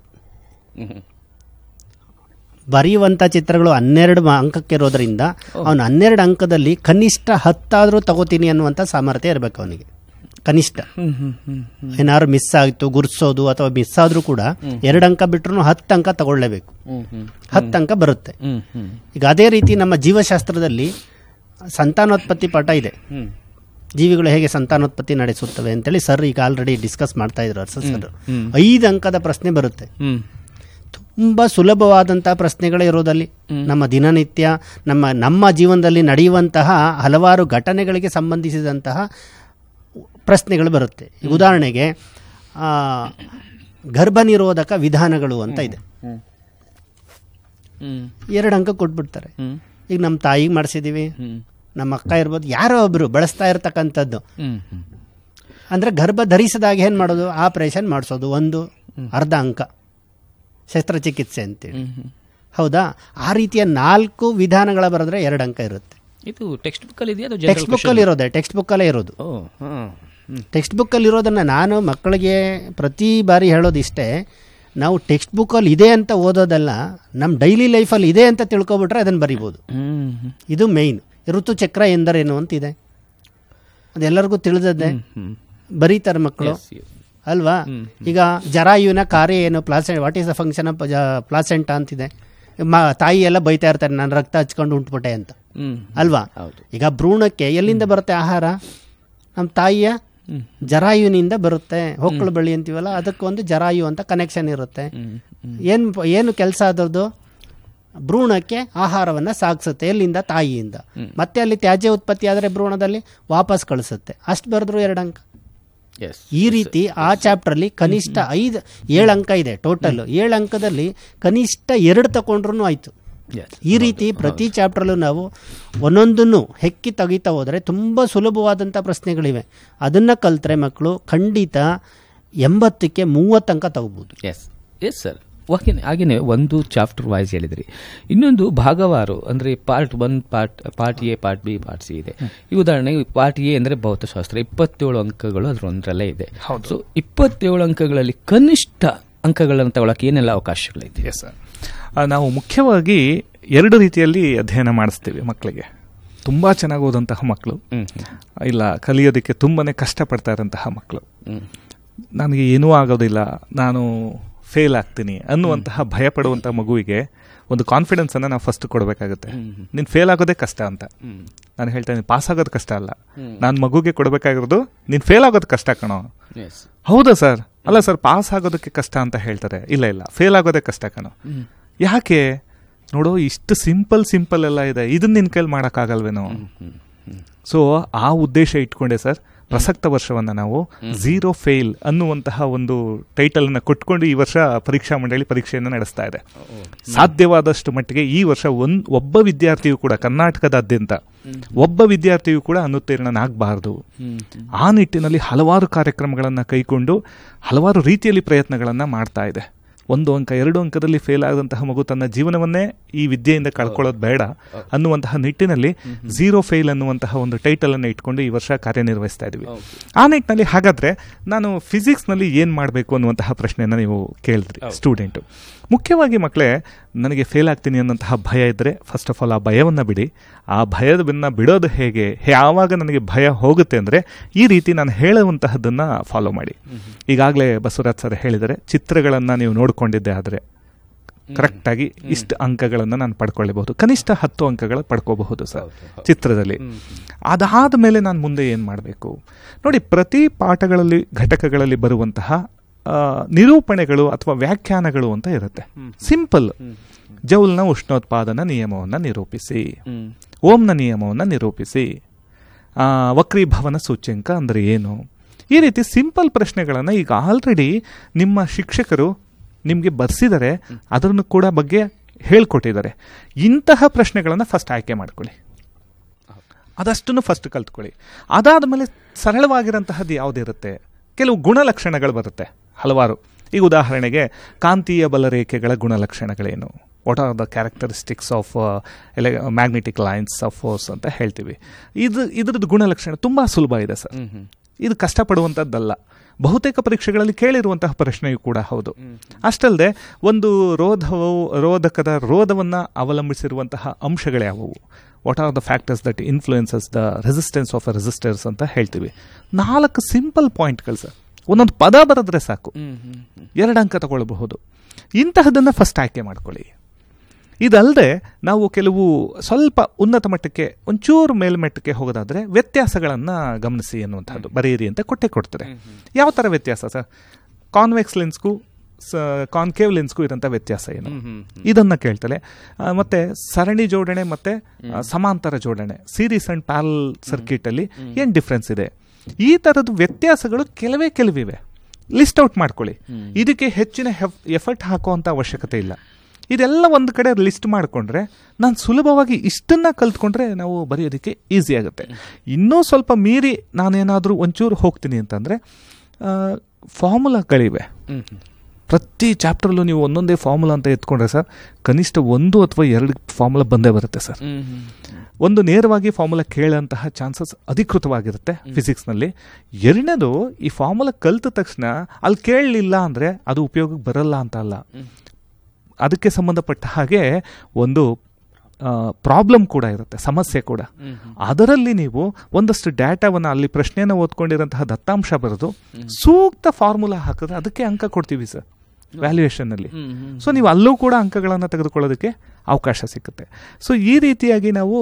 ಬರೆಯುವಂಥ ಚಿತ್ರಗಳು ಹನ್ನೆರಡು ಅಂಕಕ್ಕೆ ಇರೋದ್ರಿಂದ ಅವನು ಹನ್ನೆರಡು ಅಂಕದಲ್ಲಿ ಕನಿಷ್ಠ ಹತ್ತಾದರೂ ತಗೋತೀನಿ ಅನ್ನುವಂಥ ಸಾಮರ್ಥ್ಯ ಇರಬೇಕು ಅವನಿಗೆ. ಕನಿಷ್ಠ ಏನಾದ್ರು ಮಿಸ್ ಆಯಿತು ಗುರ್ಸೋದು ಅಥವಾ ಮಿಸ್ ಆದರೂ ಕೂಡ ಎರಡು ಅಂಕ ಬಿಟ್ರು ಹತ್ತು ಅಂಕ ತಗೊಳ್ಳೇಬೇಕು. ಹತ್ತು ಅಂಕ ಬರುತ್ತೆ. ಈಗ ಅದೇ ರೀತಿ ನಮ್ಮ ಜೀವಶಾಸ್ತ್ರದಲ್ಲಿ ಸಂತಾನೋತ್ಪತ್ತಿ ಪಾಠ ಇದೆ. ಜೀವಿಗಳು ಹೇಗೆ ಸಂತಾನೋತ್ಪತ್ತಿ ನಡೆಸುತ್ತವೆ ಅಂತೇಳಿ ಸರ್ ಈಗ ಆಲ್ರೆಡಿ ಡಿಸ್ಕಸ್ ಮಾಡ್ತಾ ಇದ್ರು ಸರ್. ಐದು ಅಂಕದ ಪ್ರಶ್ನೆ ಬರುತ್ತೆ. ತುಂಬ ಸುಲಭವಾದಂತಹ ಪ್ರಶ್ನೆಗಳೇ ಇರೋದಲ್ಲಿ ನಮ್ಮ ದಿನನಿತ್ಯ ನಮ್ಮ ನಮ್ಮ ಜೀವನದಲ್ಲಿ ನಡೆಯುವಂತಹ ಹಲವಾರು ಘಟನೆಗಳಿಗೆ ಸಂಬಂಧಿಸಿದಂತಹ ಪ್ರಶ್ನೆಗಳು ಬರುತ್ತೆ. ಈಗ ಉದಾಹರಣೆಗೆ ಗರ್ಭ ನಿರೋಧಕ ವಿಧಾನಗಳು ಅಂತ ಇದೆ, ಎರಡು ಅಂಕ ಕೊಟ್ಬಿಡ್ತಾರೆ. ಈಗ ನಮ್ಮ ತಾಯಿಗೆ ಮಾಡಿಸಿದೀವಿ, ನಮ್ಮ ಅಕ್ಕ ಇರ್ಬೋದು, ಯಾರೋ ಒಬ್ರು ಬಳಸ್ತಾ ಇರ್ತಕ್ಕಂಥದ್ದು. ಅಂದ್ರೆ ಗರ್ಭ ಧರಿಸಿದಾಗ ಏನ್ ಮಾಡೋದು, ಆಪರೇಷನ್ ಮಾಡಿಸೋದು, ಒಂದು ಅರ್ಧ ಅಂಕ ಶಸ್ತ್ರಚಿಕಿತ್ಸೆ ಅಂತೇಳಿ. ಹೌದಾ? ಆ ರೀತಿಯ ನಾಲ್ಕು ವಿಧಾನಗಳ ಬರೆದ್ರೆ ಎರಡು ಅಂಕ ಇರುತ್ತೆ. ಇದು ಟೆಕ್ಸ್ಟ್ ಬುಕ್ ಅಲ್ಲಿ ಇದೆಯಾ? ಟೆಕ್ಸ್ಟ್ ಬುಕ್ ಅಲ್ಲಿ ಇರೋದೆ, ಟೆಕ್ಸ್ಟ್ ಬುಕ್ ಅಲ್ಲೇ ಇರೋದು. ಟೆಕ್ಸ್ಟ್ ಬುಕ್ ಅಲ್ಲಿ ಇರೋದನ್ನ ನಾನು ಮಕ್ಕಳಿಗೆ ಪ್ರತಿ ಬಾರಿ ಹೇಳೋದಿಷ್ಟೇ, ನಾವು ಟೆಕ್ಸ್ಟ್ ಬುಕ್ ಅಲ್ಲಿ ಇದೆ ಅಂತ ಓದೋದಲ್ಲ, ನಮ್ಮ ಡೈಲಿ ಲೈಫಲ್ಲಿ ಇದೆ ಅಂತ ತಿಳ್ಕೊಬಿಟ್ರೆ ಅದನ್ನು ಬರಿಬೋದು. ಇದು ಮೇಯ್ನ್. ಋತುಚಕ್ರ ಎಂದರೇನು ಅಂತಿದೆ, ಅದೆಲ್ಲರಿಗೂ ತಿಳಿದದ್ದೇ, ಬರೀತಾರೆ ಮಕ್ಕಳು ಅಲ್ವಾ? ಈಗ ಜರಾಯುವಿನ ಕಾರ್ಯ ಏನು, ಪ್ಲಾಸೆಂಟ್, what is the function of placenta ಅಂತಿದೆ. ತಾಯಿ ಎಲ್ಲ ಬೈತಾ ಇರ್ತಾರೆ, ನಾನು ರಕ್ತ ಹಚ್ಕೊಂಡು ಉಂಟ್ಬಿಟ್ಟೆ ಅಂತ ಅಲ್ವಾ? ಈಗ ಭ್ರೂಣಕ್ಕೆ ಎಲ್ಲಿಂದ ಬರುತ್ತೆ ಆಹಾರ? ನಮ್ಮ ತಾಯಿಯ ಜರಾಯುವಿನಿಂದ ಬರುತ್ತೆ. ಹೊಕ್ಕಳು ಬಳ್ಳಿ ಅಂತೀವಲ್ಲ, ಅದಕ್ಕೊಂದು ಜರಾಯು ಅಂತ ಕನೆಕ್ಷನ್ ಇರುತ್ತೆ. ಏನು ಏನು ಕೆಲಸ ಅದರದ್ದು? ಭ್ರೂಣಕ್ಕೆ ಆಹಾರವನ್ನು ಸಾಗಿಸುತ್ತೆ. ಎಲ್ಲಿಂದ? ತಾಯಿಯಿಂದ. ಮತ್ತೆ ಅಲ್ಲಿ ತ್ಯಾಜ್ಯ ಉತ್ಪತ್ತಿ ಆದರೆ ಭ್ರೂಣದಲ್ಲಿ ವಾಪಸ್ ಕಳಿಸುತ್ತೆ. ಅಷ್ಟು ಬರೆದ್ರು ಎರಡು ಅಂಕ. ಈ ರೀತಿ ಆ ಚಾಪ್ಟರ್ಲಿ ಕನಿಷ್ಠ ಐದು ಏಳು ಅಂಕ ಇದೆ ಟೋಟಲ್. ಏಳು ಅಂಕದಲ್ಲಿ ಕನಿಷ್ಠ ಎರಡು ತಗೊಂಡ್ರು ಆಯಿತು. ಈ ರೀತಿ ಪ್ರತಿ ಚಾಪ್ಟರ್ಲ್ಲೂ ನಾವು ಒಂದೊಂದನ್ನು ಹೆಕ್ಕಿ ತೆಗಿತಾ ಹೋದರೆ ತುಂಬ ಸುಲಭವಾದಂಥ ಪ್ರಶ್ನೆಗಳಿವೆ. ಅದನ್ನು ಕಲ್ತ್ರೆ ಮಕ್ಕಳು ಖಂಡಿತ ಎಂಬತ್ತಕ್ಕೆ ಮೂವತ್ತು ಅಂಕ ತಗೋಬೋದು. S yes sir. ಓಕೆ, ಹಾಗೆಯೇ ಒಂದು ಚಾಪ್ಟರ್ ವೈಸ್ ಹೇಳಿದ್ರಿ, ಇನ್ನೊಂದು ಭಾಗವಾರು ಅಂದರೆ part one, part part A, part B, part C ಇದೆ. ಈ ಉದಾಹರಣೆಗೆ ಪಾರ್ಟ್ ಎ ಅಂದರೆ ಭೌತಶಾಸ್ತ್ರ, ಇಪ್ಪತ್ತೇಳು ಅಂಕಗಳು ಅದರೊಂದರಲ್ಲೇ ಇದೆ. ಸೊ ಇಪ್ಪತ್ತೇಳು ಅಂಕಗಳಲ್ಲಿ ಕನಿಷ್ಠ ಅಂಕಗಳನ್ನು ತಗೊಳ್ಳೋಕೆ ಏನೆಲ್ಲ ಅವಕಾಶಗಳಿದೆ? ಎಸ್ ಸರ್, ನಾವು ಮುಖ್ಯವಾಗಿ ಎರಡು ರೀತಿಯಲ್ಲಿ ಅಧ್ಯಯನ ಮಾಡಿಸ್ತೀವಿ ಮಕ್ಕಳಿಗೆ. ತುಂಬ ಚೆನ್ನಾಗಿ ಓದಂತಹ ಮಕ್ಕಳು, ಇಲ್ಲ ಕಲಿಯೋದಕ್ಕೆ ತುಂಬಾ ಕಷ್ಟಪಡ್ತಾ ಇರೋಂತಹ ಮಕ್ಕಳು, ನನಗೆ ಏನೂ ಆಗೋದಿಲ್ಲ, ನಾನು ಫೇಲ್ ಆಗ್ತೀನಿ ಅನ್ನುವಂತಹ ಭಯ ಪಡುವಂಥ ಮಗುವಿಗೆ ಒಂದು ಕಾನ್ಫಿಡೆನ್ಸನ್ನು ನಾವು ಫಸ್ಟ್ ಕೊಡಬೇಕಾಗುತ್ತೆ. ನೀನು ಫೇಲ್ ಆಗೋದೇ ಕಷ್ಟ ಅಂತ ನಾನು ಹೇಳ್ತೇನೆ, ಪಾಸ್ ಆಗೋದು ಕಷ್ಟ ಅಲ್ಲ. ನಾನು ಮಗುಗೆ ಕೊಡಬೇಕಾಗಿರೋದು ನೀನು ಫೇಲ್ ಆಗೋದು ಕಷ್ಟ ಕಣೋ. ಹೌದಾ ಸರ್? ಅಲ್ಲ ಸರ್, ಪಾಸ್ ಆಗೋದಕ್ಕೆ ಕಷ್ಟ ಅಂತ ಹೇಳ್ತಾರೆ. ಇಲ್ಲ ಇಲ್ಲ, ಫೇಲ್ ಆಗೋದೇ ಕಷ್ಟ ಕಣೋ. ಯಾಕೆ ನೋಡು, ಇಷ್ಟು ಸಿಂಪಲ್ ಸಿಂಪಲ್ ಎಲ್ಲ ಇದೆ, ಇದನ್ನ ನಿನ್ನ ಕೈಲಿ ಮಾಡೋಕ್ಕಾಗಲ್ವೇನೋ? ಸೊ ಆ ಉದ್ದೇಶ ಇಟ್ಕೊಂಡೆ ಸರ್ ಪ್ರಸಕ್ತ ವರ್ಷವನ್ನು ನಾವು ಝೀರೋ ಫೇಲ್ ಅನ್ನುವಂತಹ ಒಂದು ಟೈಟಲನ್ನು ಕೊಟ್ಕೊಂಡು ಈ ವರ್ಷ ಪರೀಕ್ಷಾ ಮಂಡಳಿ ಪರೀಕ್ಷೆಯನ್ನು ನಡೆಸ್ತಾ ಇದೆ. ಸಾಧ್ಯವಾದಷ್ಟು ಮಟ್ಟಿಗೆ ಈ ವರ್ಷ ಒಂದ್ ಒಬ್ಬ ವಿದ್ಯಾರ್ಥಿಯು ಕೂಡ ಕರ್ನಾಟಕದಾದ್ಯಂತ ಒಬ್ಬ ವಿದ್ಯಾರ್ಥಿಯು ಕೂಡ ಅನುತ್ತೀರ್ಣನಾಗಬಾರ್ದು. ಆ ನಿಟ್ಟಿನಲ್ಲಿ ಹಲವಾರು ಕಾರ್ಯಕ್ರಮಗಳನ್ನು ಕೈಕೊಂಡು ಹಲವಾರು ರೀತಿಯಲ್ಲಿ ಪ್ರಯತ್ನಗಳನ್ನು ಮಾಡ್ತಾ ಇದೆ. ಒಂದು ಅಂಕ ಎರಡು ಅಂಕದಲ್ಲಿ ಫೇಲ್ ಆದಂತಹ ಮಗು ತನ್ನ ಜೀವನವನ್ನೇ ಈ ವಿದ್ಯೆಯಿಂದ ಕಳ್ಕೊಳ್ಳೋದು ಬೇಡ ಅನ್ನುವಂತಹ ನಿಟ್ಟಿನಲ್ಲಿ ಝೀರೋ ಫೇಲ್ ಅನ್ನುವಂತಹ ಒಂದು ಟೈಟಲ್ ಅನ್ನು ಇಟ್ಕೊಂಡು ಈ ವರ್ಷ ಕಾರ್ಯನಿರ್ವಹಿಸ್ತಾ ಇದ್ವಿ. ಆ ನಿಟ್ಟಿನಲ್ಲಿ ಹಾಗಾದ್ರೆ ನಾನು ಫಿಸಿಕ್ಸ್ನಲ್ಲಿ ಏನು ಮಾಡಬೇಕು ಅನ್ನುವಂತಹ ಪ್ರಶ್ನೆಯನ್ನು ನೀವು ಕೇಳಿದ್ರಿ ಸ್ಟೂಡೆಂಟು. ಮುಖ್ಯವಾಗಿ ಮಕ್ಕಳೇ, ನನಗೆ ಫೇಲ್ ಆಗ್ತೀನಿ ಅನ್ನೋಂತಹ ಭಯ ಇದ್ದರೆ ಫಸ್ಟ್ ಆಫ್ ಆಲ್ ಆ ಭಯವನ್ನು ಬಿಡಿ. ಆ ಭಯವನ್ನು ಬಿಡೋದು ಹೇಗೆ, ಯಾವಾಗ ನನಗೆ ಭಯ ಹೋಗುತ್ತೆ ಅಂದರೆ ಈ ರೀತಿ ನಾನು ಹೇಳುವಂತಹದ್ದನ್ನು ಫಾಲೋ ಮಾಡಿ. ಈಗಾಗಲೇ ಬಸವರಾಜ್ ಸರ್ ಹೇಳಿದರೆ, ಚಿತ್ರಗಳನ್ನು ನೀವು ನೋಡಿಕೊಂಡಿದ್ದೆ ಆದರೆ ಕರೆಕ್ಟಾಗಿ ಇಷ್ಟು ಅಂಕಗಳನ್ನು ನಾನು ಪಡ್ಕೊಳ್ಳಬಹುದು, ಕನಿಷ್ಠ ಹತ್ತು ಅಂಕಗಳು ಪಡ್ಕೋಬಹುದು ಸರ್ ಚಿತ್ರದಲ್ಲಿ. ಅದಾದ ಮೇಲೆ ನಾನು ಮುಂದೆ ಏನು ಮಾಡಬೇಕು ನೋಡಿ. ಪ್ರತಿ ಪಾಠಗಳಲ್ಲಿ ಘಟಕಗಳಲ್ಲಿ ಬರುವಂತಹ ನಿರೂಪಣೆಗಳು ಅಥವಾ ವ್ಯಾಖ್ಯಾನಗಳು ಅಂತ ಇರುತ್ತೆ. ಸಿಂಪಲ್. ಜೌಲ್ನ ಉಷ್ಣೋತ್ಪಾದನ ನಿಯಮವನ್ನು ನಿರೂಪಿಸಿ, ಓಂನ ನಿಯಮವನ್ನು ನಿರೂಪಿಸಿ, ವಕ್ರೀಭವನ ಸೂಚ್ಯಂಕ ಅಂದರೆ ಏನು, ಈ ರೀತಿ ಸಿಂಪಲ್ ಪ್ರಶ್ನೆಗಳನ್ನು ಈಗ ಆಲ್ರೆಡಿ ನಿಮ್ಮ ಶಿಕ್ಷಕರು ನಿಮಗೆ ಬರ್ಸಿದ್ದಾರೆ, ಅದನ್ನು ಕೂಡ ಬಗ್ಗೆ ಹೇಳ್ಕೊಟ್ಟಿದ್ದಾರೆ. ಇಂತಹ ಪ್ರಶ್ನೆಗಳನ್ನು ಫಸ್ಟ್ ಆಯ್ಕೆ ಮಾಡ್ಕೊಳ್ಳಿ, ಅದಷ್ಟನ್ನು ಫಸ್ಟ್ ಕಲ್ತ್ಕೊಳ್ಳಿ. ಅದಾದ ಮೇಲೆ ಸರಳವಾಗಿರೋಂತಹದ್ದು ಯಾವುದಿರುತ್ತೆ, ಕೆಲವು ಗುಣಲಕ್ಷಣಗಳು ಬರುತ್ತೆ ಹಲವಾರು. ಈಗ ಉದಾಹರಣೆಗೆ ಕಾಂತೀಯ ಬಲರೇಖೆಗಳ ಗುಣಲಕ್ಷಣಗಳೇನು, what are the characteristics of ಎಲೆ ಮ್ಯಾಗ್ನೆಟಿಕ್ ಲೈನ್ಸ್ ಆಫ್ ಫೋರ್ಸ್ ಅಂತ ಹೇಳ್ತೀವಿ. ಇದು ಇದ್ರದ್ದು ಗುಣಲಕ್ಷಣ ತುಂಬ ಸುಲಭ ಇದೆ ಸರ್, ಇದು ಕಷ್ಟಪಡುವಂಥದ್ದಲ್ಲ. ಬಹುತೇಕ ಪರೀಕ್ಷೆಗಳಲ್ಲಿ ಕೇಳಿರುವಂತಹ ಪ್ರಶ್ನೆಯೂ ಕೂಡ ಹೌದು. ಅಷ್ಟಲ್ಲದೆ ಒಂದು ರೋಧವು ರೋಧಕದ ರೋಧವನ್ನು ಅವಲಂಬಿಸಿರುವಂತಹ ಅಂಶಗಳ್ಯಾವುವು, what are the factors that influences the resistance of a resistors ಅಂತ ಹೇಳ್ತೀವಿ. ನಾಲ್ಕು ಸಿಂಪಲ್ ಪಾಯಿಂಟ್ಗಳು ಸರ್, ಒಂದೊಂದು ಪದ ಬರೆದ್ರೆ ಸಾಕು, ಎರಡು ಅಂಕ ತಗೊಳ್ಬಹುದು. ಇಂತಹದನ್ನು ಫಸ್ಟ್ ಆಯ್ಕೆ ಮಾಡ್ಕೊಳ್ಳಿ. ಇದಲ್ಲದೆ ನಾವು ಕೆಲವು ಸ್ವಲ್ಪ ಉನ್ನತ ಮಟ್ಟಕ್ಕೆ ಒಂಚೂರು ಮೇಲ್ಮಟ್ಟಕ್ಕೆ ಹೋಗೋದಾದರೆ ವ್ಯತ್ಯಾಸಗಳನ್ನು ಗಮನಿಸಿ ಅನ್ನುವಂಥದ್ದು ಬರೆಯಿರಿ ಅಂತ ಕೊಟ್ಟೆ ಕೊಡ್ತಾರೆ. ಯಾವ ಥರ ವ್ಯತ್ಯಾಸ ಸರ್? ಕಾನ್ವೆಕ್ಸ್ ಲೆನ್ಸ್ಗೂ ಕಾನ್ಕೇವ್ ಲೆನ್ಸ್ಗೂ ಇರೋಂಥ ವ್ಯತ್ಯಾಸ ಏನು, ಇದನ್ನು ಕೇಳ್ತಾರೆ. ಮತ್ತು ಸರಣಿ ಜೋಡಣೆ ಮತ್ತು ಸಮಾಂತರ ಜೋಡಣೆ, ಸೀರೀಸ್ ಆ್ಯಂಡ್ ಪ್ಯಾರಲ್ ಸರ್ಕ್ಯೂಟಲ್ಲಿ ಏನು ಡಿಫ್ರೆನ್ಸ್ ಇದೆ, ಈ ಥರದ ವ್ಯತ್ಯಾಸಗಳು ಕೆಲವೇ ಕೆಲವಿವೆ. ಲಿಸ್ಟ್ ಔಟ್ ಮಾಡ್ಕೊಳ್ಳಿ. ಇದಕ್ಕೆ ಹೆಚ್ಚಿನ ಎಫರ್ಟ್ ಹಾಕುವಂಥ ಅವಶ್ಯಕತೆ ಇಲ್ಲ. ಇದೆಲ್ಲ ಒಂದು ಕಡೆ ಲಿಸ್ಟ್ ಮಾಡಿಕೊಂಡ್ರೆ ನಾನು ಸುಲಭವಾಗಿ ಇಷ್ಟನ್ನು ಕಲ್ತ್ಕೊಂಡ್ರೆ ನಾವು ಬರೆಯೋದಕ್ಕೆ ಈಸಿ ಆಗುತ್ತೆ. ಇನ್ನೂ ಸ್ವಲ್ಪ ಮೀರಿ ನಾನೇನಾದರೂ ಒಂಚೂರು ಹೋಗ್ತೀನಿ ಅಂತಂದರೆ ಫಾರ್ಮುಲಾಗಳಿವೆ. ಪ್ರತಿ ಚಾಪ್ಟರ್ಲ್ಲೂ ನೀವು ಒಂದೊಂದೇ ಫಾರ್ಮುಲಾ ಅಂತ ಎತ್ಕೊಂಡ್ರೆ ಸರ್ ಕನಿಷ್ಠ ಒಂದು ಅಥವಾ ಎರಡು ಫಾರ್ಮುಲಾ ಬಂದೇ ಬರುತ್ತೆ ಸರ್. ಒಂದು ನೇರವಾಗಿ ಫಾರ್ಮುಲಾ ಕೇಳೋಂತಹ ಚಾನ್ಸಸ್ ಅಧಿಕೃತವಾಗಿರುತ್ತೆ ಫಿಸಿಕ್ಸ್ನಲ್ಲಿ. ಎರಡನೇದು, ಈ ಫಾರ್ಮುಲಾ ಕಲಿತ ತಕ್ಷಣ ಅಲ್ಲಿ ಕೇಳಲಿಲ್ಲ ಅಂದರೆ ಅದು ಉಪಯೋಗಕ್ಕೆ ಬರಲ್ಲ ಅಂತ ಅಲ್ಲ, ಅದಕ್ಕೆ ಸಂಬಂಧಪಟ್ಟ ಹಾಗೆ ಒಂದು ಪ್ರಾಬ್ಲಮ್ ಕೂಡ ಇರುತ್ತೆ, ಸಮಸ್ಯೆ ಕೂಡ. ಅದರಲ್ಲಿ ನೀವು ಒಂದಷ್ಟು ಡೇಟಾವನ್ನು, ಅಲ್ಲಿ ಪ್ರಶ್ನೆಯನ್ನು ಓದ್ಕೊಂಡಿರೋಂತಹ ದತ್ತಾಂಶ ಬರೆದು ಸೂಕ್ತ ಫಾರ್ಮುಲಾ ಹಾಕಿದ್ರೆ ಅದಕ್ಕೆ ಅಂಕ ಕೊಡ್ತೀವಿ ಸರ್ ವ್ಯಾಲ್ಯೂಯೇಷನ್ನಲ್ಲಿ. ಸೊ ನೀವು ಅಲ್ಲೂ ಕೂಡ ಅಂಕಗಳನ್ನು ತೆಗೆದುಕೊಳ್ಳೋದಕ್ಕೆ ಅವಕಾಶ ಸಿಗುತ್ತೆ. ಸೊ ಈ ರೀತಿಯಾಗಿ ನಾವು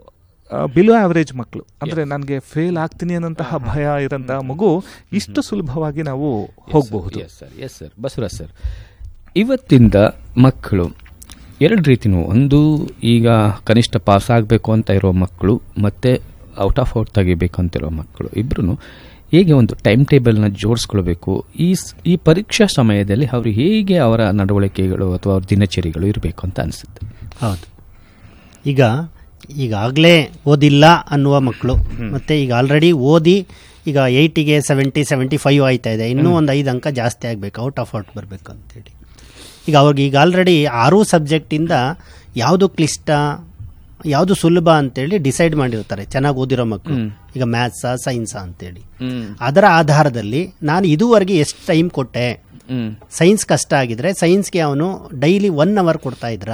ಬಿಲೋ ಆವರೇಜ್ ಮಕ್ಕಳು, ಅಂದರೆ ನನಗೆ ಫೇಲ್ ಆಗ್ತೀನಿ ಅನ್ನೋಂತಹ ಭಯ ಇರೋಂತಹ ಮಗು ಇಷ್ಟು ಸುಲಭವಾಗಿ ನಾವು ಹೋಗಬಹುದು. Yes sir, yes sir. Basavaraj sir, ಇವತ್ತಿಂದ ಮಕ್ಕಳು ಎರಡು ರೀತಿನೂ, ಒಂದು ಈಗ ಕನಿಷ್ಠ ಪಾಸ್ ಆಗಬೇಕು ಅಂತ ಇರೋ ಮಕ್ಕಳು ಮತ್ತು ಔಟ್ ಆಫ್ ಔಟ್ ತೆಗಿಬೇಕು ಅಂತಿರೋ ಮಕ್ಕಳು, ಇಬ್ಬರೂ ಹೇಗೆ ಒಂದು ಟೈಮ್ ಟೇಬಲ್ನ ಜೋಡಿಸ್ಕೊಳ್ಬೇಕು, ಈ ಸ್- ಈ ಪರೀಕ್ಷಾ ಸಮಯದಲ್ಲಿ ಅವರು ಹೇಗೆ ಅವರ ನಡವಳಿಕೆಗಳು ಅಥವಾ ಅವ್ರ ದಿನಚರಿಗಳು ಇರಬೇಕು ಅಂತ ಅನಿಸುತ್ತೆ. ಹೌದು. ಈಗ ಈಗಾಗಲೇ ಓದಿಲ್ಲ ಅನ್ನುವ ಮಕ್ಕಳು, ಮತ್ತು ಈಗ ಆಲ್ರೆಡಿ ಓದಿ ಈಗ ಏಯ್ಟಿಗೆ ಸೆವೆಂಟಿ ಸೆವೆಂಟಿ ಫೈವ್ ಆಯ್ತಾ ಇದೆ, ಇನ್ನೂ ಒಂದು ಐದು ಅಂಕ ಜಾಸ್ತಿ ಆಗಬೇಕು, ಔಟ್ ಆಫ್ ಔಟ್ ಬರಬೇಕು ಅಂತೇಳಿ. ಈಗ ಅವ್ರಿಗೆ ಈಗ ಆಲ್ರೆಡಿ ಆರು ಸಬ್ಜೆಕ್ಟಿಂದ ಯಾವುದು ಕ್ಲಿಷ್ಟ ಯಾವುದು ಸುಲಭ ಅಂತೇಳಿ ಡಿಸೈಡ್ ಮಾಡಿರ್ತಾರೆ ಚೆನ್ನಾಗಿ ಓದಿರೋ ಮಕ್ಕಳು. ಈಗ ಮ್ಯಾಥ್ಸಾ ಸೈನ್ಸಾ ಅಂತೇಳಿ ಅದರ ಆಧಾರದಲ್ಲಿ ನಾನು ಇದುವರೆಗೆ ಎಷ್ಟು ಟೈಮ್ ಕೊಟ್ಟೆ, ಸೈನ್ಸ್ ಕಷ್ಟ ಆಗಿದ್ರೆ ಸೈನ್ಸ್ಗೆ ಅವನು ಡೈಲಿ ಒನ್ ಅವರ್ ಕೊಡ್ತಾ ಇದ್ರ,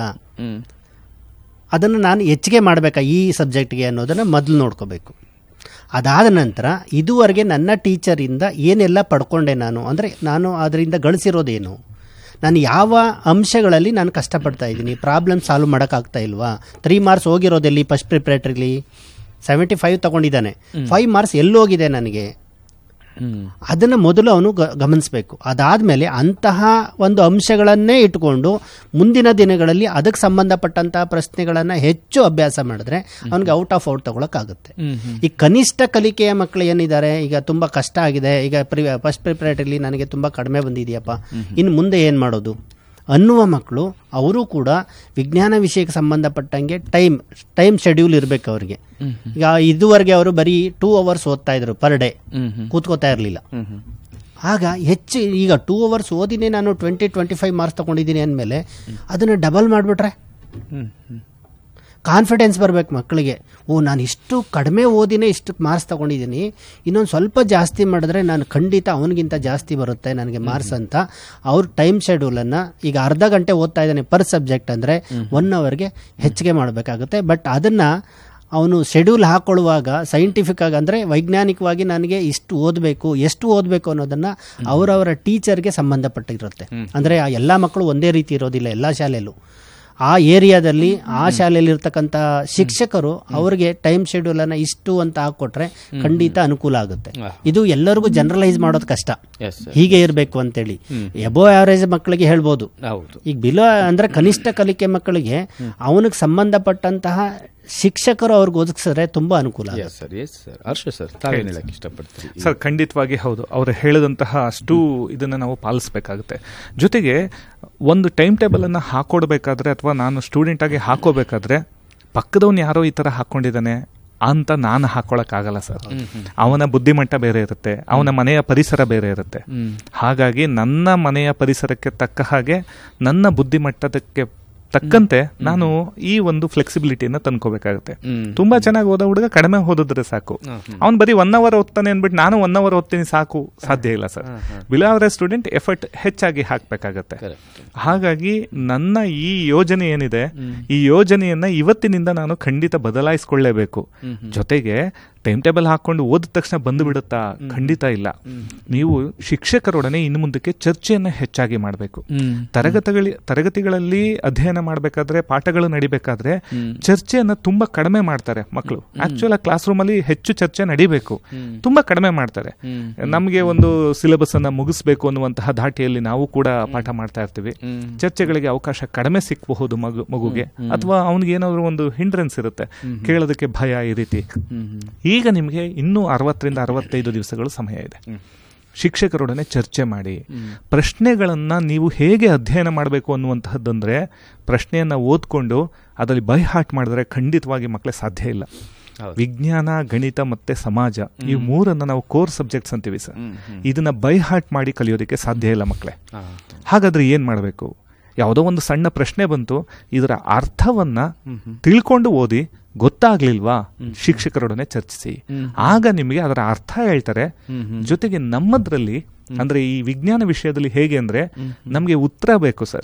ಅದನ್ನು ನಾನು ಹೆಚ್ಚಿಗೆ ಮಾಡಬೇಕಾ ಈ ಸಬ್ಜೆಕ್ಟ್ಗೆ ಅನ್ನೋದನ್ನು ಮೊದಲು ನೋಡ್ಕೋಬೇಕು. ಅದಾದ ನಂತರ ಇದುವರೆಗೆ ನನ್ನ ಟೀಚರಿಂದ ಏನೆಲ್ಲ ಪಡ್ಕೊಂಡೆ ನಾನು, ಅಂದರೆ ನಾನು ಅದರಿಂದ ಗಳಿಸಿರೋದೇನು, ನಾನು ಯಾವ ಅಂಶಗಳಲ್ಲಿ ನಾನು ಕಷ್ಟಪಡ್ತಾ ಇದ್ದೀನಿ, ಪ್ರಾಬ್ಲಮ್ ಸಾಲ್ವ್ ಮಾಡೋಕ್ಕಾಗ್ತಾ ಇಲ್ವಾ, three marks ಹೋಗಿರೋದೆಲ್ಲಿ first ಪ್ರಿಪ್ರೇಟರಿಲಿ seventy five ತೊಗೊಂಡಿದ್ದಾನೆ, five marks ಎಲ್ಲೋಗಿದೆ ನನಗೆ, ಅದನ್ನು ಮೊದಲು ಅವನು ಗಮನಿಸಬೇಕು. ಅದಾದಮೇಲೆ ಅಂತಹ ಒಂದು ಅಂಶಗಳನ್ನೇ ಇಟ್ಕೊಂಡು ಮುಂದಿನ ದಿನಗಳಲ್ಲಿ ಅದಕ್ಕೆ ಸಂಬಂಧಪಟ್ಟಂತಹ ಪ್ರಶ್ನೆಗಳನ್ನು ಹೆಚ್ಚು ಅಭ್ಯಾಸ ಮಾಡಿದ್ರೆ ಅವನಿಗೆ ಔಟ್ ಆಫ್ ಔಟ್ ತಗೊಳಕ್ಕಾಗುತ್ತೆ. ಈ ಕನಿಷ್ಠ ಕಲಿಕೆಯ ಮಕ್ಕಳು ಏನಿದ್ದಾರೆ, ಈಗ ತುಂಬ ಕಷ್ಟ ಆಗಿದೆ, ಈಗ ಪ್ರಿ ಫಸ್ಟ್ ಪ್ರಿಪ್ರೇಟರಿಲಿ ನನಗೆ ತುಂಬ ಕಡಿಮೆ ಬಂದಿದೆಯಪ್ಪ, ಇನ್ನು ಮುಂದೆ ಏನು ಮಾಡೋದು ಅನ್ನುವ ಮಕ್ಕಳು, ಅವರು ಕೂಡ ವಿಜ್ಞಾನ ವಿಷಯಕ್ಕೆ ಸಂಬಂಧಪಟ್ಟಂಗೆ ಟೈಮ್ ಟೈಮ್ ಶೆಡ್ಯೂಲ್ ಇರಬೇಕು ಅವರಿಗೆ. ಈಗ ಇದುವರೆಗೆ ಅವರು ಬರೀ ಟೂ ಅವರ್ಸ್ ಓದ್ತಾ ಇದ್ರು ಪರ್ ಡೇ, ಕೂತ್ಕೋತಾ ಇರಲಿಲ್ಲ. ಆಗ ಹೆಚ್ಚು ಈಗ ಟೂ ಅವರ್ಸ್ ಓದಿನೇ ನಾನು ಟ್ವೆಂಟಿ ಟ್ವೆಂಟಿ ಫೈವ್ ಮಾರ್ಕ್ಸ್ ತೊಗೊಂಡಿದ್ದೀನಿ ಅಂದಮೇಲೆ ಅದನ್ನು ಡಬಲ್ ಮಾಡಿಬಿಟ್ರೆ ಕಾನ್ಫಿಡೆನ್ಸ್ ಬರಬೇಕು ಮಕ್ಕಳಿಗೆ. ಓ, ನಾನು ಇಷ್ಟು ಕಡಿಮೆ ಓದಿನೇ ಇಷ್ಟು ಮಾರ್ಕ್ಸ್ ತೊಗೊಂಡಿದ್ದೀನಿ, ಇನ್ನೊಂದು ಸ್ವಲ್ಪ ಜಾಸ್ತಿ ಮಾಡಿದ್ರೆ ನಾನು ಖಂಡಿತ ಅವನಿಗಿಂತ ಜಾಸ್ತಿ ಬರುತ್ತೆ ನನಗೆ ಮಾರ್ಕ್ಸ್ ಅಂತ ಅವ್ರ ಟೈಮ್ ಶೆಡ್ಯೂಲನ್ನು ಈಗ ಅರ್ಧ ಗಂಟೆ ಓದ್ತಾ ಇದ್ದಾನೆ ಪರ್ ಸಬ್ಜೆಕ್ಟ್ ಅಂದರೆ ಒನ್ ಅವರ್ಗೆ ಹೆಚ್ಚಿಗೆ ಮಾಡಬೇಕಾಗುತ್ತೆ. ಬಟ್ ಅದನ್ನು ಅವನು ಶೆಡ್ಯೂಲ್ ಹಾಕೊಳ್ಳುವಾಗ ಸೈಂಟಿಫಿಕ್ ಆಗಿ ಅಂದರೆ ವೈಜ್ಞಾನಿಕವಾಗಿ ನನಗೆ ಇಷ್ಟು ಓದಬೇಕು ಎಷ್ಟು ಓದಬೇಕು ಅನ್ನೋದನ್ನು ಅವರವರ ಟೀಚರ್ಗೆ ಸಂಬಂಧಪಟ್ಟಿರುತ್ತೆ. ಅಂದರೆ ಆ ಎಲ್ಲ ಮಕ್ಕಳು ಒಂದೇ ರೀತಿ ಇರೋದಿಲ್ಲ ಎಲ್ಲ ಶಾಲೆಯಲ್ಲೂ. ಆ ಏರಿಯಾದಲ್ಲಿ ಆ ಶಾಲೆಯಲ್ಲಿ ಇರ್ತಕ್ಕಂಥ ಶಿಕ್ಷಕರು ಅವರಿಗೆ ಟೈಮ್ ಶೆಡ್ಯೂಲನ್ನು ಇಷ್ಟು ಅಂತ ಹಾಕ್ಕೊಟ್ರೆ ಖಂಡಿತ ಅನುಕೂಲ ಆಗುತ್ತೆ. ಇದು ಎಲ್ಲರಿಗೂ ಜನರಲೈಸ್ ಮಾಡೋದು ಕಷ್ಟ, ಹೀಗೆ ಇರಬೇಕು ಅಂತೇಳಿ. ಎಬೋ ಆವರೇಜ್ ಮಕ್ಕಳಿಗೆ ಹೇಳ್ಬೋದು. ಈಗ ಬಿಲೋ ಅಂದರೆ ಕನಿಷ್ಠ ಕಲಿಕೆ ಮಕ್ಕಳಿಗೆ ಅವನಿಗೆ ಸಂಬಂಧಪಟ್ಟಂತಹ ಶಿಕ್ಷಕರು ಅವ್ರಿಗೆ ಒದಗಿಸಿದ್ರೆ ತುಂಬಾ ಅನುಕೂಲ. ಸರ್, ಖಂಡಿತವಾಗಿ ಹೌದು. ಅವರು ಹೇಳಿದಂತಹ ಅಷ್ಟು ಇದನ್ನು ನಾವು ಪಾಲಿಸಬೇಕಾಗುತ್ತೆ. ಜೊತೆಗೆ ಒಂದು ಟೈಮ್ ಟೇಬಲ್ ಅನ್ನು ಹಾಕೊಡ್ಬೇಕಾದ್ರೆ ಅಥವಾ ನಾನು ಸ್ಟೂಡೆಂಟ್ ಆಗಿ ಹಾಕೋಬೇಕಾದ್ರೆ ಪಕ್ಕದವನು ಯಾರೋ ಈ ತರ ಹಾಕೊಂಡಿದ್ದಾನೆ ಅಂತ ನಾನು ಹಾಕೊಳಕ್ಕಾಗಲ್ಲ ಸರ್. ಅವನ ಬುದ್ಧಿಮಟ್ಟ ಬೇರೆ ಇರುತ್ತೆ, ಅವನ ಮನೆಯ ಪರಿಸರ ಬೇರೆ ಇರುತ್ತೆ. ಹಾಗಾಗಿ ನನ್ನ ಮನೆಯ ಪರಿಸರಕ್ಕೆ ತಕ್ಕ ಹಾಗೆ ನನ್ನ ಬುದ್ಧಿಮಟ್ಟದಕ್ಕೆ ತಕ್ಕಂತೆ ನಾನು ಈ ಒಂದು ಫ್ಲೆಕ್ಸಿಬಿಲಿಟಿನ ತಂದ್ಕೋಬೇಕಾಗುತ್ತೆ. ತುಂಬಾ ಚೆನ್ನಾಗಿ ಓದೋ ಹುಡುಗ ಕಡಿಮೆ ಓದಿದ್ರೆ ಸಾಕು, ಅವ್ನು ಬರೀ ಒನ್ ಅವರ್ ಓದ್ತಾನೆ ಅಂದ್ಬಿಟ್ಟು ನಾನು ಒನ್ ಅವರ್ ಓದ್ತೀನಿ ಸಾಕು, ಸಾಧ್ಯ ಇಲ್ಲ sir. Below average student effort ಹೆಚ್ಚಾಗಿ ಹಾಕ್ಬೇಕಾಗತ್ತೆ. ಹಾಗಾಗಿ ನನ್ನ ಈ ಯೋಜನೆ ಏನಿದೆ, ಈ ಯೋಜನೆಯನ್ನ ಇವತ್ತಿನಿಂದ ನಾನು ಖಂಡಿತ ಬದಲಾಯಿಸ್ಕೊಳ್ಳೇಬೇಕು. ಜೊತೆಗೆ ಟೈಮ್ ಟೇಬಲ್ ಹಾಕೊಂಡು ಓದಿದ ತಕ್ಷಣ ಬಂದು ಬಿಡುತ್ತಾ? ಖಂಡಿತ ಇಲ್ಲ. ನೀವು ಶಿಕ್ಷಕರೊಡನೆ ಇನ್ನು ಮುಂದಕ್ಕೆ ಚರ್ಚೆಯನ್ನು ಹೆಚ್ಚಾಗಿ ಮಾಡಬೇಕು. ತರಗತಿಗಳ ತರಗತಿಗಳಲ್ಲಿ ಅಧ್ಯಯನ ಮಾಡಬೇಕಾದ್ರೆ, ಪಾಠಗಳು ನಡಿಬೇಕಾದ್ರೆ ಚರ್ಚೆಯನ್ನು ತುಂಬಾ ಕಡಿಮೆ ಮಾಡ್ತಾರೆ ಮಕ್ಕಳು. ಆಕ್ಚುಲ್ ಕ್ಲಾಸ್ ರೂಮ್ ಅಲ್ಲಿ ಹೆಚ್ಚು ಚರ್ಚೆ ನಡಿಬೇಕು, ತುಂಬಾ ಕಡಿಮೆ ಮಾಡ್ತಾರೆ. ನಮಗೆ ಒಂದು ಸಿಲೆಬಸ್ ಅನ್ನ ಮುಗಿಸ್ಬೇಕು ಅನ್ನುವಂತಹ ಧಾಟಿಯಲ್ಲಿ ನಾವು ಕೂಡ ಪಾಠ ಮಾಡ್ತಾ ಇರ್ತೀವಿ. ಚರ್ಚೆಗಳಿಗೆ ಅವಕಾಶ ಕಡಿಮೆ ಸಿಕ್ಕಬಹುದು ಮಗು ಮಗುಗೆ ಅಥವಾ ಅವನಿಗೆ ಏನಾದ್ರು ಒಂದು ಹಿಂಡ್ರೆನ್ಸ್ ಇರುತ್ತೆ, ಕೇಳೋದಕ್ಕೆ ಭಯ, ಈ ರೀತಿ. ಈಗ ನಿಮಗೆ ಇನ್ನೂ ಅರವತ್ತರಿಂದ ಅರವತ್ತೈದು ದಿವಸಗಳು ಸಮಯ ಇದೆ. ಶಿಕ್ಷಕರೊಡನೆ ಚರ್ಚೆ ಮಾಡಿ, ಪ್ರಶ್ನೆಗಳನ್ನ ನೀವು ಹೇಗೆ ಅಧ್ಯಯನ ಮಾಡಬೇಕು ಅನ್ನುವಂತಹದ್ದಂದ್ರೆ ಪ್ರಶ್ನೆಯನ್ನ ಓದ್ಕೊಂಡು ಅದರಲ್ಲಿ ಬೈ ಹಾರ್ಟ್ ಮಾಡಿದ್ರೆ ಖಂಡಿತವಾಗಿ ಮಕ್ಕಳೇ ಸಾಧ್ಯ ಇಲ್ಲ. ವಿಜ್ಞಾನ, ಗಣಿತ ಮತ್ತೆ ಸಮಾಜ, ಈ ಮೂರನ್ನ ನಾವು ಕೋರ್ ಸಬ್ಜೆಕ್ಟ್ಸ್ ಅಂತೀವಿ ಸರ್. ಇದನ್ನ ಬೈ ಹಾರ್ಟ್ ಮಾಡಿ ಕಲಿಯೋದಕ್ಕೆ ಸಾಧ್ಯ ಇಲ್ಲ ಮಕ್ಕಳೇ. ಹಾಗಾದ್ರೆ ಏನ್ ಮಾಡಬೇಕು? ಯಾವುದೋ ಒಂದು ಸಣ್ಣ ಪ್ರಶ್ನೆ ಬಂತು, ಇದರ ಅರ್ಥವನ್ನ ತಿಳ್ಕೊಂಡು ಓದಿ, ಗೊತ್ತಾಗ್ಲಿಲ್ವಾ ಶಿಕ್ಷಕರೊಡನೆ ಚರ್ಚಿಸಿ, ಆಗ ನಿಮಗೆ ಅದರ ಅರ್ಥ ಹೇಳ್ತಾರೆ. ಜೊತೆಗೆ ನಮ್ಮದ್ರಲ್ಲಿ ಅಂದ್ರೆ ಈ ವಿಜ್ಞಾನ ವಿಷಯದಲ್ಲಿ ಹೇಗೆ ಅಂದ್ರೆ ನಮ್ಗೆ ಉತ್ತರ ಬೇಕು ಸರ್.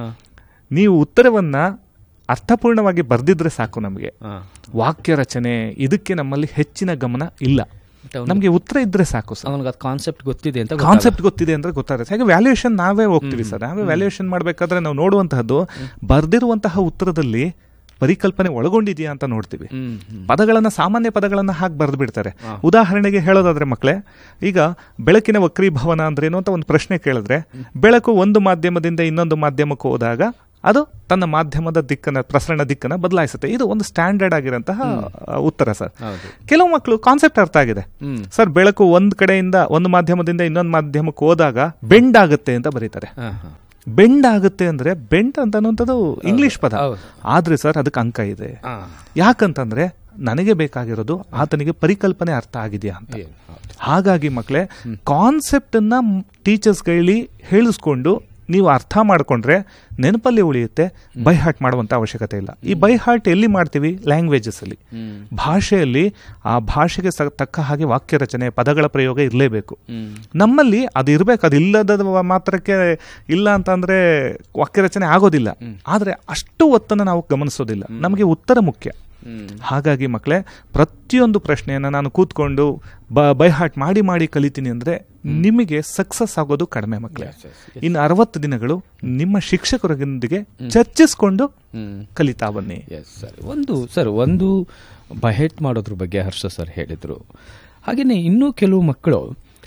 ನೀವು ಉತ್ತರವನ್ನ ಅರ್ಥಪೂರ್ಣವಾಗಿ ಬರ್ದಿದ್ರೆ ಸಾಕು. ನಮಗೆ ವಾಕ್ಯ ರಚನೆ ಇದಕ್ಕೆ ನಮ್ಮಲ್ಲಿ ಹೆಚ್ಚಿನ ಗಮನ ಇಲ್ಲ. ನಮ್ಗೆ ಉತ್ತರ ಇದ್ರೆ ಸಾಕು ಸರ್. ಕಾನ್ಸೆಪ್ಟ್ ಗೊತ್ತಿದೆ ಅಂತ ಕಾನ್ಸೆಪ್ಟ್ ಗೊತ್ತಿದೆ ಅಂದ್ರೆ ಗೊತ್ತಾಗುತ್ತೆ. ಹಾಗೆ ವ್ಯಾಲ್ಯೂಯೇಷನ್ ನಾವೇ ಹೋಗ್ತೀವಿ ಸರ್. ನಾವೇ ವ್ಯಾಲ್ಯೂಯೇಷನ್ ಮಾಡ್ಬೇಕಾದ್ರೆ ನಾವು ನೋಡುವಂತಹದ್ದು ಬರ್ದಿರುವಂತಹ ಉತ್ತರದಲ್ಲಿ ಪರಿಕಲ್ಪನೆ ಒಳಗೊಂಡಿದೆಯಾ ಅಂತ ನೋಡ್ತೀವಿ. ಪದಗಳನ್ನ, ಸಾಮಾನ್ಯ ಪದಗಳನ್ನ ಹಾಕಿ ಬರೆದು ಬಿಡ್ತಾರೆ. ಉದಾಹರಣೆಗೆ ಹೇಳೋದಾದ್ರೆ ಮಕ್ಕಳೇ, ಈಗ ಬೆಳಕಿನ ವಕ್ರೀಭವನ ಅಂದ್ರೇನು ಅಂತ ಒಂದು ಪ್ರಶ್ನೆ ಕೇಳಿದ್ರೆ, ಬೆಳಕು ಒಂದು ಮಾಧ್ಯಮದಿಂದ ಇನ್ನೊಂದು ಮಾಧ್ಯಮಕ್ಕೆ ಹೋದಾಗ ಅದು ತನ್ನ ಮಾಧ್ಯಮದ ದಿಕ್ಕನ್ನ ಪ್ರಸರಣ ದಿಕ್ಕನ್ನ ಬದಲಾಯಿಸುತ್ತೆ. ಇದು ಒಂದು ಸ್ಟ್ಯಾಂಡರ್ಡ್ ಆಗಿರೋಂತಹ ಉತ್ತರ ಸರ್. ಕೆಲವು ಮಕ್ಕಳು ಕಾನ್ಸೆಪ್ಟ್ ಅರ್ಥ ಆಗಿದೆ ಸರ್, ಬೆಳಕು ಒಂದ್ ಕಡೆಯಿಂದ ಒಂದು ಮಾಧ್ಯಮದಿಂದ ಇನ್ನೊಂದು ಮಾಧ್ಯಮಕ್ಕೆ ಹೋದಾಗ ಬೆಂಡ್ ಆಗುತ್ತೆ ಅಂತ ಬರೀತಾರೆ. ಬೆಂಡ್ ಆಗುತ್ತೆ ಅಂದ್ರೆ ಬೆಂಡ್ ಅಂತ ಅನ್ನುವಂಥದ್ದು ಇಂಗ್ಲಿಷ್ ಪದ, ಆದ್ರೆ ಸರ್ ಅದಕ್ಕೆ ಅಂಕ ಇದೆ. ಯಾಕಂತಂದ್ರೆ ನನಗೆ ಬೇಕಾಗಿರೋದು ಆತನಿಗೆ ಪರಿಕಲ್ಪನೆ ಅರ್ಥ ಆಗಿದೆಯಾ ಅಂತ. ಹಾಗಾಗಿ ಮಕ್ಕಳೇ, ಕಾನ್ಸೆಪ್ಟ್ ಅನ್ನ ಟೀಚರ್ಸ್ಗಳಲ್ಲಿ ಹೇಳಿಸ್ಕೊಂಡು ನೀವು ಅರ್ಥ ಮಾಡ್ಕೊಂಡ್ರೆ ನೆನಪಲ್ಲಿ ಉಳಿಯುತ್ತೆ. ಬೈ ಹಾರ್ಟ್ ಮಾಡುವಂತ ಅವಶ್ಯಕತೆ ಇಲ್ಲ. ಈ ಬೈ ಹಾರ್ಟ್ ಎಲ್ಲಿ ಮಾಡ್ತೀವಿ? ಲ್ಯಾಂಗ್ವೇಜಸ್ ಅಲ್ಲಿ, ಭಾಷೆಯಲ್ಲಿ. ಆ ಭಾಷೆಗೆ ತಕ್ಕ ಹಾಗೆ ವಾಕ್ಯ ರಚನೆ, ಪದಗಳ ಪ್ರಯೋಗ ಇರಲೇಬೇಕು. ನಮ್ಮಲ್ಲಿ ಅದು ಇರಬೇಕು. ಅದು ಇಲ್ಲದ ಮಾತ್ರಕ್ಕೆ ಇಲ್ಲ ಅಂತಂದ್ರೆ ವಾಕ್ಯ ರಚನೆ ಆಗೋದಿಲ್ಲ. ಆದ್ರೆ ಅಷ್ಟು ಒತ್ತನ್ನು ನಾವು ಗಮನಿಸೋದಿಲ್ಲ. ನಮಗೆ ಉತ್ತರ ಮುಖ್ಯ. ಹಾಗಾಗಿ ಮಕ್ಕಳೇ, ಪ್ರತಿಯೊಂದು ಪ್ರಶ್ನೆಯನ್ನ ನಾನು ಕೂತ್ಕೊಂಡು ಬ ಬೈ ಹಾರ್ಟ್ ಮಾಡಿ ಮಾಡಿ ಕಲಿತೀನಿ ಅಂದ್ರೆ ನಿಮಗೆ ಸಕ್ಸಸ್ ಆಗೋದು ಕಡಿಮೆ ಮಕ್ಕಳೇ. ಇನ್ನು ಅರವತ್ತು ದಿನಗಳು ನಿಮ್ಮ ಶಿಕ್ಷಕರೊಂದಿಗೆ ಚರ್ಚಿಸಿಕೊಂಡು ಕಲಿತಾ ಬನ್ನಿ. ಒಂದು ಸರ್ ಒಂದು ಬೈ ಹಾರ್ಟ್ ಮಾಡೋದ್ರ ಬಗ್ಗೆ ಹರ್ಷ ಸರ್ ಹೇಳಿದ್ರು. ಹಾಗೇನೆ ಇನ್ನೂ ಕೆಲವು ಮಕ್ಕಳು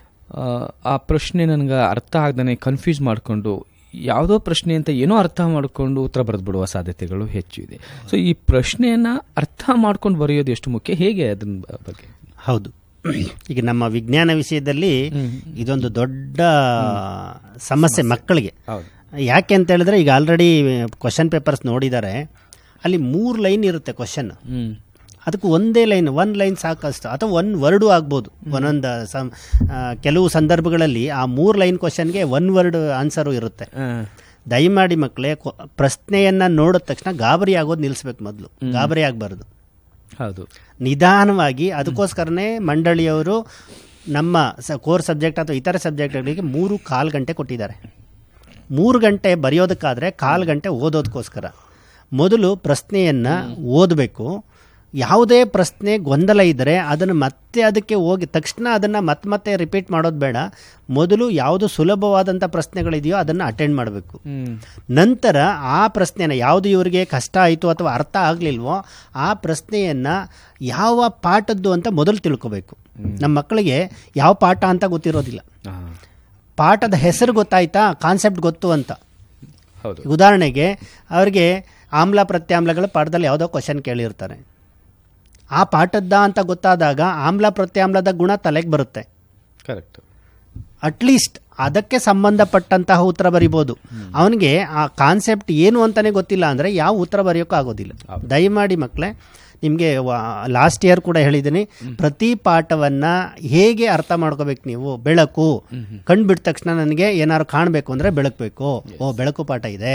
ಆ ಪ್ರಶ್ನೆ ನನಗೆ ಅರ್ಥ ಆಗದೇ ಕನ್ಫ್ಯೂಸ್ ಮಾಡಿಕೊಂಡು ಯಾವುದೋ ಪ್ರಶ್ನೆ ಅಂತ ಏನೋ ಅರ್ಥ ಮಾಡಿಕೊಂಡು ಉತ್ತರ ಬರೆದು ಬಿಡುವ ಸಾಧ್ಯತೆಗಳು ಹೆಚ್ಚು ಇದೆ. ಸೊ ಈ ಪ್ರಶ್ನೆಯನ್ನ ಅರ್ಥ ಮಾಡ್ಕೊಂಡು ಬರೆಯೋದು ಎಷ್ಟು ಮುಖ್ಯ, ಹೇಗೆ ಅದನ್ನ ಬಗ್ಗೆ? ಹೌದು, ಈಗ ನಮ್ಮ ವಿಜ್ಞಾನ ವಿಷಯದಲ್ಲಿ ಇದೊಂದು ದೊಡ್ಡ ಸಮಸ್ಯೆ ಮಕ್ಕಳಿಗೆ. ಯಾಕೆ ಅಂತ ಹೇಳಿದ್ರೆ, ಈಗ ಆಲ್ರೆಡಿ ಕ್ವಶನ್ ಪೇಪರ್ಸ್ ನೋಡಿದ್ದಾರೆ, ಅಲ್ಲಿ ಮೂರು ಲೈನ್ ಇರುತ್ತೆ ಕ್ವಶನ್. ಅದಕ್ಕೆ ಒಂದೇ ಲೈನ್, ಒನ್ ಲೈನ್ ಸಾಕಷ್ಟು, ಅಥವಾ ಒನ್ ವರ್ಡು ಆಗ್ಬೋದು ಒಂದೊಂದು. ಕೆಲವು ಸಂದರ್ಭಗಳಲ್ಲಿ ಆ ಮೂರು ಲೈನ್ ಕ್ವಶನ್ಗೆ ಒನ್ ವರ್ಡ್ ಆನ್ಸರು ಇರುತ್ತೆ. ದಯಮಾಡಿ ಮಕ್ಕಳೇ, ಪ್ರಶ್ನೆಯನ್ನ ನೋಡಿದ ತಕ್ಷಣ ಗಾಬರಿ ಆಗೋದು ನಿಲ್ಲಿಸ್ಬೇಕು. ಮೊದಲು ಗಾಬರಿ ಆಗಬಾರ್ದು. ಹೌದು, ನಿಧಾನವಾಗಿ. ಅದಕ್ಕೋಸ್ಕರನೇ ಮಂಡಳಿಯವರು ನಮ್ಮ ಕೋರ್ ಸಬ್ಜೆಕ್ಟ್ ಅಥವಾ ಇತರ ಸಬ್ಜೆಕ್ಟ್ಗಳಿಗೆ ಮೂರು ಕಾಲು ಗಂಟೆ ಕೊಟ್ಟಿದ್ದಾರೆ. ಮೂರು ಗಂಟೆ ಬರೆಯೋದಕ್ಕಾದರೆ ಕಾಲು ಗಂಟೆ ಓದೋದಕ್ಕೋಸ್ಕರ. ಮೊದಲು ಪ್ರಶ್ನೆಯನ್ನು ಓದಬೇಕು. ಯಾವುದೇ ಪ್ರಶ್ನೆ ಗೊಂದಲ ಇದ್ದರೆ ಅದನ್ನು ಮತ್ತೆ ಅದಕ್ಕೆ ಹೋಗಿ ತಕ್ಷಣ ಅದನ್ನು ಮತ್ತೆ ಮತ್ತೆ ರಿಪೀಟ್ ಮಾಡೋದು ಬೇಡ. ಮೊದಲು ಯಾವುದು ಸುಲಭವಾದಂಥ ಪ್ರಶ್ನೆಗಳಿದೆಯೋ ಅದನ್ನು ಅಟೆಂಡ್ ಮಾಡಬೇಕು. ನಂತರ ಆ ಪ್ರಶ್ನೆನ ಯಾವುದು ಇವರಿಗೆ ಕಷ್ಟ ಆಯಿತು ಅಥವಾ ಅರ್ಥ ಆಗಲಿಲ್ವೋ ಆ ಪ್ರಶ್ನೆಯನ್ನು ಯಾವ ಪಾಠದ್ದು ಅಂತ ಮೊದಲು ತಿಳ್ಕೋಬೇಕು. ನಮ್ಮ ಮಕ್ಕಳಿಗೆ ಯಾವ ಪಾಠ ಅಂತ ಗೊತ್ತಿರೋದಿಲ್ಲ. ಪಾಠದ ಹೆಸರು ಗೊತ್ತಾಯ್ತಾ, ಕಾನ್ಸೆಪ್ಟ್ ಗೊತ್ತು ಅಂತ. ಉದಾಹರಣೆಗೆ ಅವರಿಗೆ ಆಮ್ಲ ಪ್ರತ್ಯಾಮ್ಲಗಳ ಪಾಠದಲ್ಲಿ ಯಾವುದೋ ಕ್ವಶನ್ ಕೇಳಿರ್ತಾರೆ. ಆ ಪಾಠದ್ದ ಅಂತ ಗೊತ್ತಾದಾಗ ಆಮ್ಲ ಪ್ರತ್ಯಾಮ್ಲದ ಗುಣ ತಲೆಗೆ ಬರುತ್ತೆ. ಕರೆಕ್ಟ್. ಅಟ್ಲೀಸ್ಟ್ ಅದಕ್ಕೆ ಸಂಬಂಧಪಟ್ಟಂತಹ ಉತ್ತರ ಬರಿಬೋದು. ಅವನಿಗೆ ಆ ಕಾನ್ಸೆಪ್ಟ್ ಏನು ಅಂತಾನೆ ಗೊತ್ತಿಲ್ಲ ಅಂದರೆ ಯಾವ ಉತ್ತರ ಬರೆಯೋಕ್ಕೂ ಆಗೋದಿಲ್ಲ. ದಯಮಾಡಿ ಮಕ್ಕಳೇ, ನಿಮಗೆ ಲಾಸ್ಟ್ ಇಯರ್ ಕೂಡ ಹೇಳಿದ್ದೀನಿ, ಪ್ರತಿ ಪಾಠವನ್ನು ಹೇಗೆ ಅರ್ಥ ಮಾಡ್ಕೋಬೇಕು ನೀವು. ಬೆಳಕು ಕಂಡುಬಿಟ್ಟ ತಕ್ಷಣ ನನಗೆ ಏನಾದ್ರು ಕಾಣಬೇಕು ಅಂದರೆ ಬೆಳಕು ಬೇಕು. ಓ, ಬೆಳಕು ಪಾಠ ಇದೆ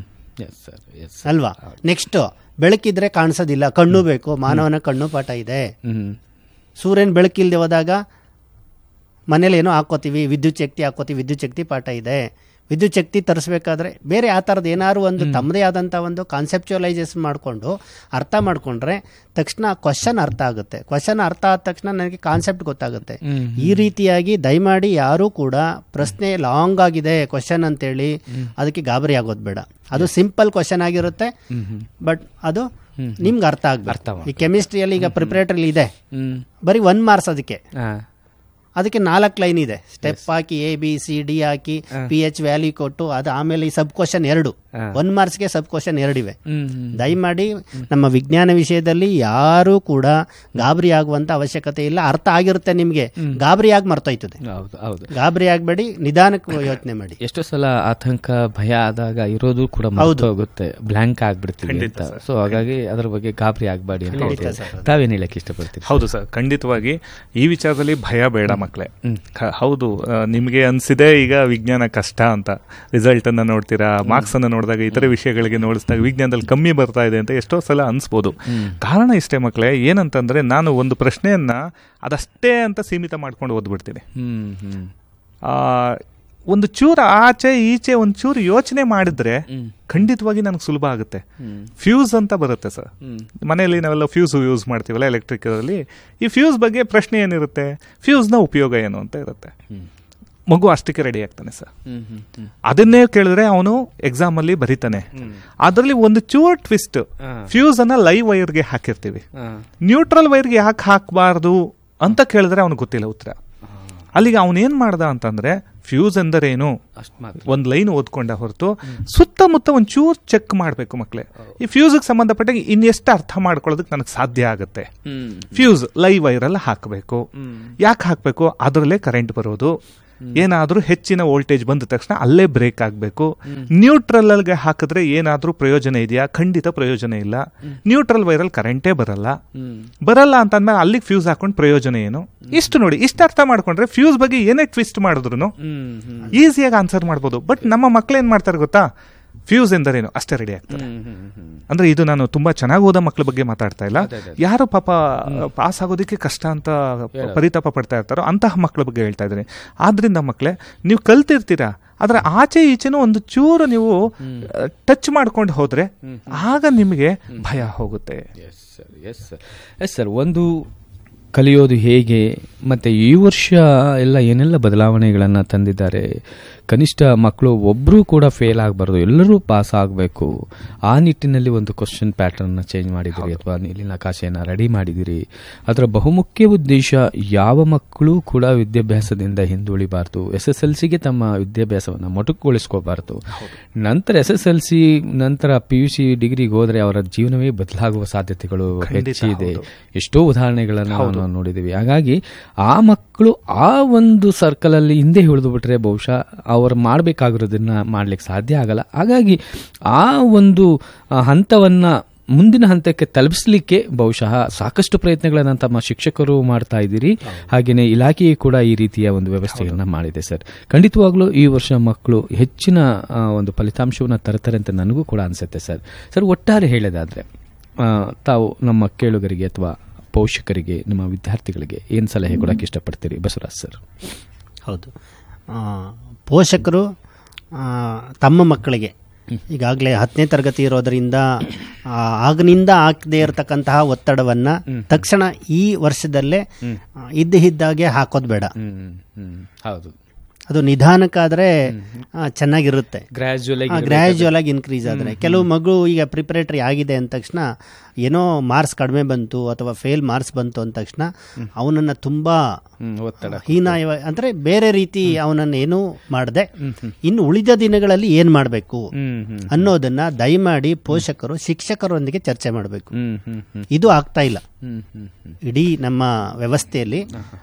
ಅಲ್ವಾ. ನೆಕ್ಸ್ಟ್, ಬೆಳಕಿದ್ರೆ ಕಾಣಿಸೋದಿಲ್ಲ, ಕಣ್ಣು ಬೇಕು, ಮಾನವನ ಕಣ್ಣು ಪಾಠ ಇದೆ. ಸೂರ್ಯನ ಬೆಳಕಿಲ್ದೆ ಹೋದಾಗ ಮನೇಲಿ ಏನೋ ಹಾಕೋತೀವಿ, ವಿದ್ಯುತ್ ಶಕ್ತಿ ಹಾಕೋತೀವಿ, ವಿದ್ಯುತ್ ಶಕ್ತಿ ಪಾಠ ಇದೆ. ವಿದ್ಯುತ್ ಶಕ್ತಿ ತರಿಸ್ಬೇಕಾದ್ರೆ ಬೇರೆ ಆ ಥರದ್ದು ಏನಾದ್ರು ಒಂದು ತಮ್ಮದೇ ಆದಂಥ ಒಂದು ಕಾನ್ಸೆಪ್ಚುವಲೈಸೇಷನ್ ಮಾಡಿಕೊಂಡು ಅರ್ಥ ಮಾಡಿಕೊಂಡ್ರೆ ತಕ್ಷಣ ಕ್ವಶನ್ ಅರ್ಥ ಆಗುತ್ತೆ. ಕ್ವಶನ್ ಅರ್ಥ ಆದ ತಕ್ಷಣ ನನಗೆ ಕಾನ್ಸೆಪ್ಟ್ ಗೊತ್ತಾಗುತ್ತೆ. ಈ ರೀತಿಯಾಗಿ ದಯಮಾಡಿ ಯಾರೂ ಕೂಡ ಪ್ರಶ್ನೆ ಲಾಂಗ್ ಆಗಿದೆ ಕ್ವಶನ್ ಅಂತೇಳಿ ಅದಕ್ಕೆ ಗಾಬರಿ ಆಗೋದು ಬೇಡ. ಅದು ಸಿಂಪಲ್ ಕ್ವಶನ್ ಆಗಿರುತ್ತೆ, ಬಟ್ ಅದು ನಿಮ್ಗೆ ಅರ್ಥ ಆಗ್ಬೇಕು. ಈ ಕೆಮಿಸ್ಟ್ರಿಯಲ್ಲಿ ಈಗ ಪ್ರಿಪರೇಟರಿ ಇದೆ, ಬರೀ ಒನ್ ಮಾರ್ಕ್ಸ್ ಅದಕ್ಕೆ. ಅದಕ್ಕೆ ನಾಲ್ಕು ಲೈನ್ ಇದೆ. Step hockey A B C D hockey P H value ಕೊಟ್ಟು ಅದು ಆಮೇಲೆ ಈ ಸಬ್ ಕ್ವಶನ್ ಎರಡು, ಒನ್ ಮಾರ್ಕ್ಸ್ಗೆ ಸಬ್ ಕ್ವಶನ್ ಎರಡಿವೆ. ದಯಮಾಡಿ ನಮ್ಮ ವಿಜ್ಞಾನ ವಿಷಯದಲ್ಲಿ ಯಾರೂ ಕೂಡ ಗಾಬರಿ ಆಗುವಂತ ಅವಶ್ಯಕತೆ ಇಲ್ಲ. ಅರ್ಥ ಆಗಿರುತ್ತೆ ನಿಮ್ಗೆ, ಗಾಬರಿ ಆಗಿ ಮರ್ತೋಯ್ತದೆ. ಗಾಬರಿ ಆಗಬೇಡಿ, ನಿಧಾನಕ್ಕೆ ಯೋಚನೆ ಮಾಡಿ. ಎಷ್ಟೋ ಸಲ ಆತಂಕ ಭಯ ಆದಾಗ ಇರೋದು ಕೂಡ ಹೋಗುತ್ತೆ, ಬ್ಲಾಂಕ್ ಆಗ್ಬಿಡ್ತೀವಿ. ಸೊ ಹಾಗಾಗಿ ಅದರ ಬಗ್ಗೆ ಗಾಬರಿ ಆಗಬೇಡಿ ಅಂತ ತಾವೇನು ಹೇಳಕ್ಕೆ ಇಷ್ಟಪಡ್ತೀವಿ? ಹೌದು ಸರ್, ಖಂಡಿತವಾಗಿ ಈ ವಿಚಾರದಲ್ಲಿ ಭಯ ಬೇಡ ಮಕ್ಕಳೇ. ಹೌದು, ನಿಮಗೆ ಅನ್ಸಿದೆ ಈಗ ವಿಜ್ಞಾನ ಕಷ್ಟ ಅಂತ, ರಿಸಲ್ಟ್ ಅನ್ನ ನೋಡ್ತೀರಾ, ಮಾರ್ಕ್ಸ್ ಅನ್ನ ನೋಡಿದಾಗ ಇತರೆ ವಿಷಯಗಳಿಗೆ ನೋಡಿಸಿದಾಗ ವಿಜ್ಞಾನದಲ್ಲಿ ಕಮ್ಮಿ ಬರ್ತಾ ಇದೆ ಅಂತ ಎಷ್ಟೋ ಸಲ ಅನ್ಸ್ಬೋದು. ಕಾರಣ ಇಷ್ಟೇ ಮಕ್ಕಳೇ, ಏನಂತಂದ್ರೆ ನಾನು ಒಂದು ಪ್ರಶ್ನೆಯನ್ನ ಅದಷ್ಟೇ ಅಂತ ಸೀಮಿತ ಮಾಡ್ಕೊಂಡು ಓದ್ಬಿಡ್ತೀನಿ. ಆ ಒಂದು ಚೂರು ಆಚೆ ಈಚೆ ಒಂದು ಚೂರು ಯೋಚನೆ ಮಾಡಿದ್ರೆ ಖಂಡಿತವಾಗಿ ನನಗೆ ಸುಲಭ ಆಗುತ್ತೆ. ಫ್ಯೂಸ್ ಅಂತ ಬರುತ್ತೆ ಸರ್, ಮನೆಯಲ್ಲಿ ನಾವೆಲ್ಲ ಫ್ಯೂಸ್ ಯೂಸ್ ಮಾಡ್ತೀವಲ್ಲ ಎಲೆಕ್ಟ್ರಿಕಲ್ಲಿ. ಈ ಫ್ಯೂಸ್ ಬಗ್ಗೆ ಪ್ರಶ್ನೆ ಏನಿರುತ್ತೆ, ಫ್ಯೂಸ್ನ ಉಪಯೋಗ ಏನು ಅಂತ ಇರುತ್ತೆ. ಮಗು ಅಷ್ಟಕ್ಕೆ ರೆಡಿ ಆಗ್ತಾನೆ ಸರ್. ಅದನ್ನೇ ಕೇಳಿದ್ರೆ ಅವನು ಎಕ್ಸಾಮ್ ಅಲ್ಲಿ ಬರೀತಾನೆ. ಅದರಲ್ಲಿ ಒಂದು ಚೂರ್ ಟ್ವಿಸ್ಟ್, ಫ್ಯೂಸ್ ಅನ್ನ ಲೈವ್ ವೈರ್ಗೆ ಹಾಕಿರ್ತೀವಿ, ನ್ಯೂಟ್ರಲ್ ವೈರ್ಗೆ ಯಾಕೆ ಹಾಕಬಾರ್ದು ಅಂತ ಕೇಳಿದ್ರೆ ಅವನಿಗೆ ಗೊತ್ತಿಲ್ಲ ಉತ್ತರ. ಅಲ್ಲಿಗೆ ಅವನೇನ್ ಮಾಡ್ದ ಅಂತಂದ್ರೆ ಫ್ಯೂಸ್ ಎಂದರೇನು ಅಷ್ಟು ಮಾತ್ರ. ಒಂದು ಲೈನ್ ಓದ್ಕೊಂಡ ಹೊರತು ಸುತ್ತಮುತ್ತ ಒಂದು ಚೂರು ಚೆಕ್ ಮಾಡಬೇಕು ಮಕ್ಕಳೇ. ಈ ಫ್ಯೂಸ್ಗೆ ಸಂಬಂಧಪಟ್ಟ ಇನ್ನೆಷ್ಟು ಅರ್ಥ ಮಾಡ್ಕೊಳ್ಳೋದಕ್ಕೆ ನನಗೆ ಸಾಧ್ಯ ಆಗುತ್ತೆ. ಫ್ಯೂಸ್ ಲೈವ್ ವೈರಲ್ಲಿ ಹಾಕಬೇಕು. ಯಾಕೆ ಹಾಕಬೇಕು? ಅದರಲ್ಲೇ ಕರೆಂಟ್ ಬರೋದು. ಏನಾದರೂ ಹೆಚ್ಚಿನ ವೋಲ್ಟೇಜ್ ಬಂದ ತಕ್ಷಣ ಅಲ್ಲೇ ಬ್ರೇಕ್ ಆಗಬೇಕು. ನ್ಯೂಟ್ರಲ್ಗೆ ಹಾಕಿದ್ರೆ ಏನಾದರೂ ಪ್ರಯೋಜನ ಇದೆಯಾ? ಖಂಡಿತ ಪ್ರಯೋಜನ ಇಲ್ಲ. ನ್ಯೂಟ್ರಲ್ ವೈರಲ್ಲಿ ಕರೆಂಟೇ ಬರಲ್ಲ. ಬರಲ್ಲ ಅಂತಂದ್ಮೇಲೆ ಅಲ್ಲಿಗೆ ಫ್ಯೂಸ್ ಹಾಕೊಂಡು ಪ್ರಯೋಜನ ಏನು? ಇಷ್ಟು ನೋಡಿ, ಇಷ್ಟು ಅರ್ಥ ಮಾಡ್ಕೊಂಡ್ರೆ ಫ್ಯೂಸ್ ಬಗ್ಗೆ ಏನೇ ಟ್ವಿಸ್ಟ್ ಮಾಡಿದ್ರು ಈಸಿಯಾಗಿ ಆನ್ಸರ್ ಮಾಡ್ಬೋದು. ಬಟ್ ನಮ್ಮ ಮಕ್ಳು ಏನ್ ಮಾಡ್ತಾರೆ ಗೊತ್ತಾ? ಫ್ಯೂಸ್ ಎಂದರೇನು ಅಷ್ಟೇ ರೆಡಿ ಆಗ್ತಾರೆ. ಅಂದ್ರೆ ಇದು ನಾನು ತುಂಬಾ ಚೆನ್ನಾಗಿ ಓದೋ ಮಕ್ಳ ಬಗ್ಗೆ ಮಾತಾಡ್ತಾ ಇಲ್ಲ. ಯಾರು ಪಾಪ ಪಾಸ್ ಆಗೋದಕ್ಕೆ ಕಷ್ಟ ಅಂತ ಪರಿತಾಪ ಪಡ್ತಾ ಇರ್ತಾರೋ ಅಂತಹ ಮಕ್ಳ ಬಗ್ಗೆ ಹೇಳ್ತಾ ಇದ್ದೀನಿ. ಆದ್ರಿಂದ ಮಕ್ಳೇ, ನೀವು ಕಲ್ತಿರ್ತೀರಾ, ಆದ್ರೆ ಆಚೆ ಈಚೆನೂ ಒಂದು ಚೂರು ನೀವು ಟಚ್ ಮಾಡ್ಕೊಂಡು ಹೋದ್ರೆ ಆಗ ನಿಮಗೆ ಭಯ ಹೋಗುತ್ತೆ. ಎಸ್ ಸರ್, ಒಂದು ಕಲಿಯೋದು ಹೇಗೆ, ಮತ್ತು ಈ ವರ್ಷ ಎಲ್ಲ ಏನೆಲ್ಲ ಬದಲಾವಣೆಗಳನ್ನು ತಂದಿದ್ದಾರೆ. ಕನಿಷ್ಠ ಮಕ್ಕಳು ಒಬ್ಬರೂ ಕೂಡ ಫೇಲ್ ಆಗಬಾರ್ದು, ಎಲ್ಲರೂ ಪಾಸ್ ಆಗಬೇಕು. ಆ ನಿಟ್ಟಿನಲ್ಲಿ ಒಂದು ಕ್ವಶನ್ ಪ್ಯಾಟರ್ನ್ನ ಚೇಂಜ್ ಮಾಡಿದಿರಿ ಅಥವಾ ನೀಲಿನ ನಕಾಶೆಯನ್ನು ರೆಡಿ ಮಾಡಿದಿರಿ. ಅದರ ಬಹುಮುಖ್ಯ ಉದ್ದೇಶ ಯಾವ ಮಕ್ಕಳು ಕೂಡ ವಿದ್ಯಾಭ್ಯಾಸದಿಂದ ಹಿಂದುಳಿಬಾರ್ದು, ಎಸ್ ಎಸ್ ಎಲ್ ಸಿಗೆ ತಮ್ಮ ವಿದ್ಯಾಭ್ಯಾಸವನ್ನು ಮೊಟಕುಗೊಳಿಸ್ಕೋಬಾರ್ದು. ನಂತರ ಎಸ್ ಎಸ್ ಎಲ್ ಸಿ ನಂತರ ಪಿ ಯು ಸಿ ಡಿಗ್ರಿಗೆ ಹೋದರೆ ಅವರ ಜೀವನವೇ ಬದಲಾಗುವ ಸಾಧ್ಯತೆಗಳು ಹೆಚ್ಚಿದೆ. ಎಷ್ಟೋ ಉದಾಹರಣೆಗಳನ್ನು ನಾವು ನೋಡಿದ್ದೀವಿ. ಹಾಗಾಗಿ ಆ ಮಕ್ಕಳು ಆ ಒಂದು ಸರ್ಕಲ್ ಅಲ್ಲಿ ಹಿಂದೆ ಉಳಿದು ಬಿಟ್ರೆ ಬಹುಶಃ ಅವರು ಮಾಡಬೇಕಾಗಿರೋದನ್ನ ಮಾಡ್ಲಿಕ್ಕೆ ಸಾಧ್ಯ ಆಗಲ್ಲ. ಹಾಗಾಗಿ ಆ ಒಂದು ಹಂತವನ್ನ ಮುಂದಿನ ಹಂತಕ್ಕೆ ತಲುಪಿಸಲಿಕ್ಕೆ ಬಹುಶಃ ಸಾಕಷ್ಟು ಪ್ರಯತ್ನಗಳನ್ನು ತಮ್ಮ ಶಿಕ್ಷಕರು ಮಾಡ್ತಾ ಇದ್ದೀರಿ. ಹಾಗೆಯೇ ಇಲಾಖೆಯು ಕೂಡ ಈ ರೀತಿಯ ಒಂದು ವ್ಯವಸ್ಥೆಗಳನ್ನ ಮಾಡಿದೆ ಸರ್. ಖಂಡಿತವಾಗ್ಲೂ ಈ ವರ್ಷ ಮಕ್ಕಳು ಹೆಚ್ಚಿನ ಒಂದು ಫಲಿತಾಂಶವನ್ನು ತರ್ತಾರೆ ಅಂತ ನನಗೂ ಕೂಡ ಅನಿಸುತ್ತೆ ಸರ್. ಸರ್, ಒಟ್ಟಾರೆ ಹೇಳೋದಾದ್ರೆ ತಾವು ನಮ್ಮ ಕೇಳುಗರಿಗೆ ಅಥವಾ ಪೋಷಕರಿಗೆ, ನಿಮ್ಮ ವಿದ್ಯಾರ್ಥಿಗಳಿಗೆ ಏನು ಸಲಹೆ ಕೊಡೋಕ್ಕೆ ಇಷ್ಟಪಡ್ತೀರಿ ಬಸವರಾಜ್ ಸರ್? ಹೌದು, ಪೋಷಕರು ತಮ್ಮ ಮಕ್ಕಳಿಗೆ ಈಗಾಗಲೇ ಹತ್ತನೇ ತರಗತಿ ಇರೋದರಿಂದ ಆಗನಿಂದ ಹಾಕದೇ ಇರತಕ್ಕಂತಹ ಒತ್ತಡವನ್ನು ತಕ್ಷಣ ಈ ವರ್ಷದಲ್ಲೇ ಇದ್ದ ಇದ್ದಾಗೆ ಹಾಕೋದು ಬೇಡ. ಹೌದು, ಅದು ನಿಧಾನಕ್ಕಾದ್ರೆ ಚೆನ್ನಾಗಿರುತ್ತೆ. ಗ್ರಾಜುವಲ್ ಆಗಿ ಇನ್ಕ್ರೀಸ್ ಆದರೆ ಕೆಲವು ಮಗು ಈಗ ಪ್ರಿಪರೇಟರಿ ಆಗಿದೆ ಅಂದ ತಕ್ಷಣ ಏನೋ ಮಾರ್ಕ್ಸ್ ಕಡಿಮೆ ಬಂತು ಅಥವಾ ಫೇಲ್ ಮಾರ್ಕ್ಸ್ ಬಂತು ಅಂದ ತಕ್ಷಣ ಅವನನ್ನ ತುಂಬಾ ಹೀನಾಯ ಅಂದ್ರೆ ಬೇರೆ ರೀತಿ ಅವನನ್ನು ಏನು ಮಾಡದೆ ಇನ್ನು ಉಳಿದ ದಿನಗಳಲ್ಲಿ ಏನ್ ಮಾಡಬೇಕು ಅನ್ನೋದನ್ನ ದಯಮಾಡಿ ಪೋಷಕರು ಶಿಕ್ಷಕರೊಂದಿಗೆ ಚರ್ಚೆ ಮಾಡಬೇಕು. ಇದು ಆಗ್ತಾ ಇಲ್ಲ ಇಡೀ ನಮ್ಮ ವ್ಯವಸ್ಥೆಯಲ್ಲಿ.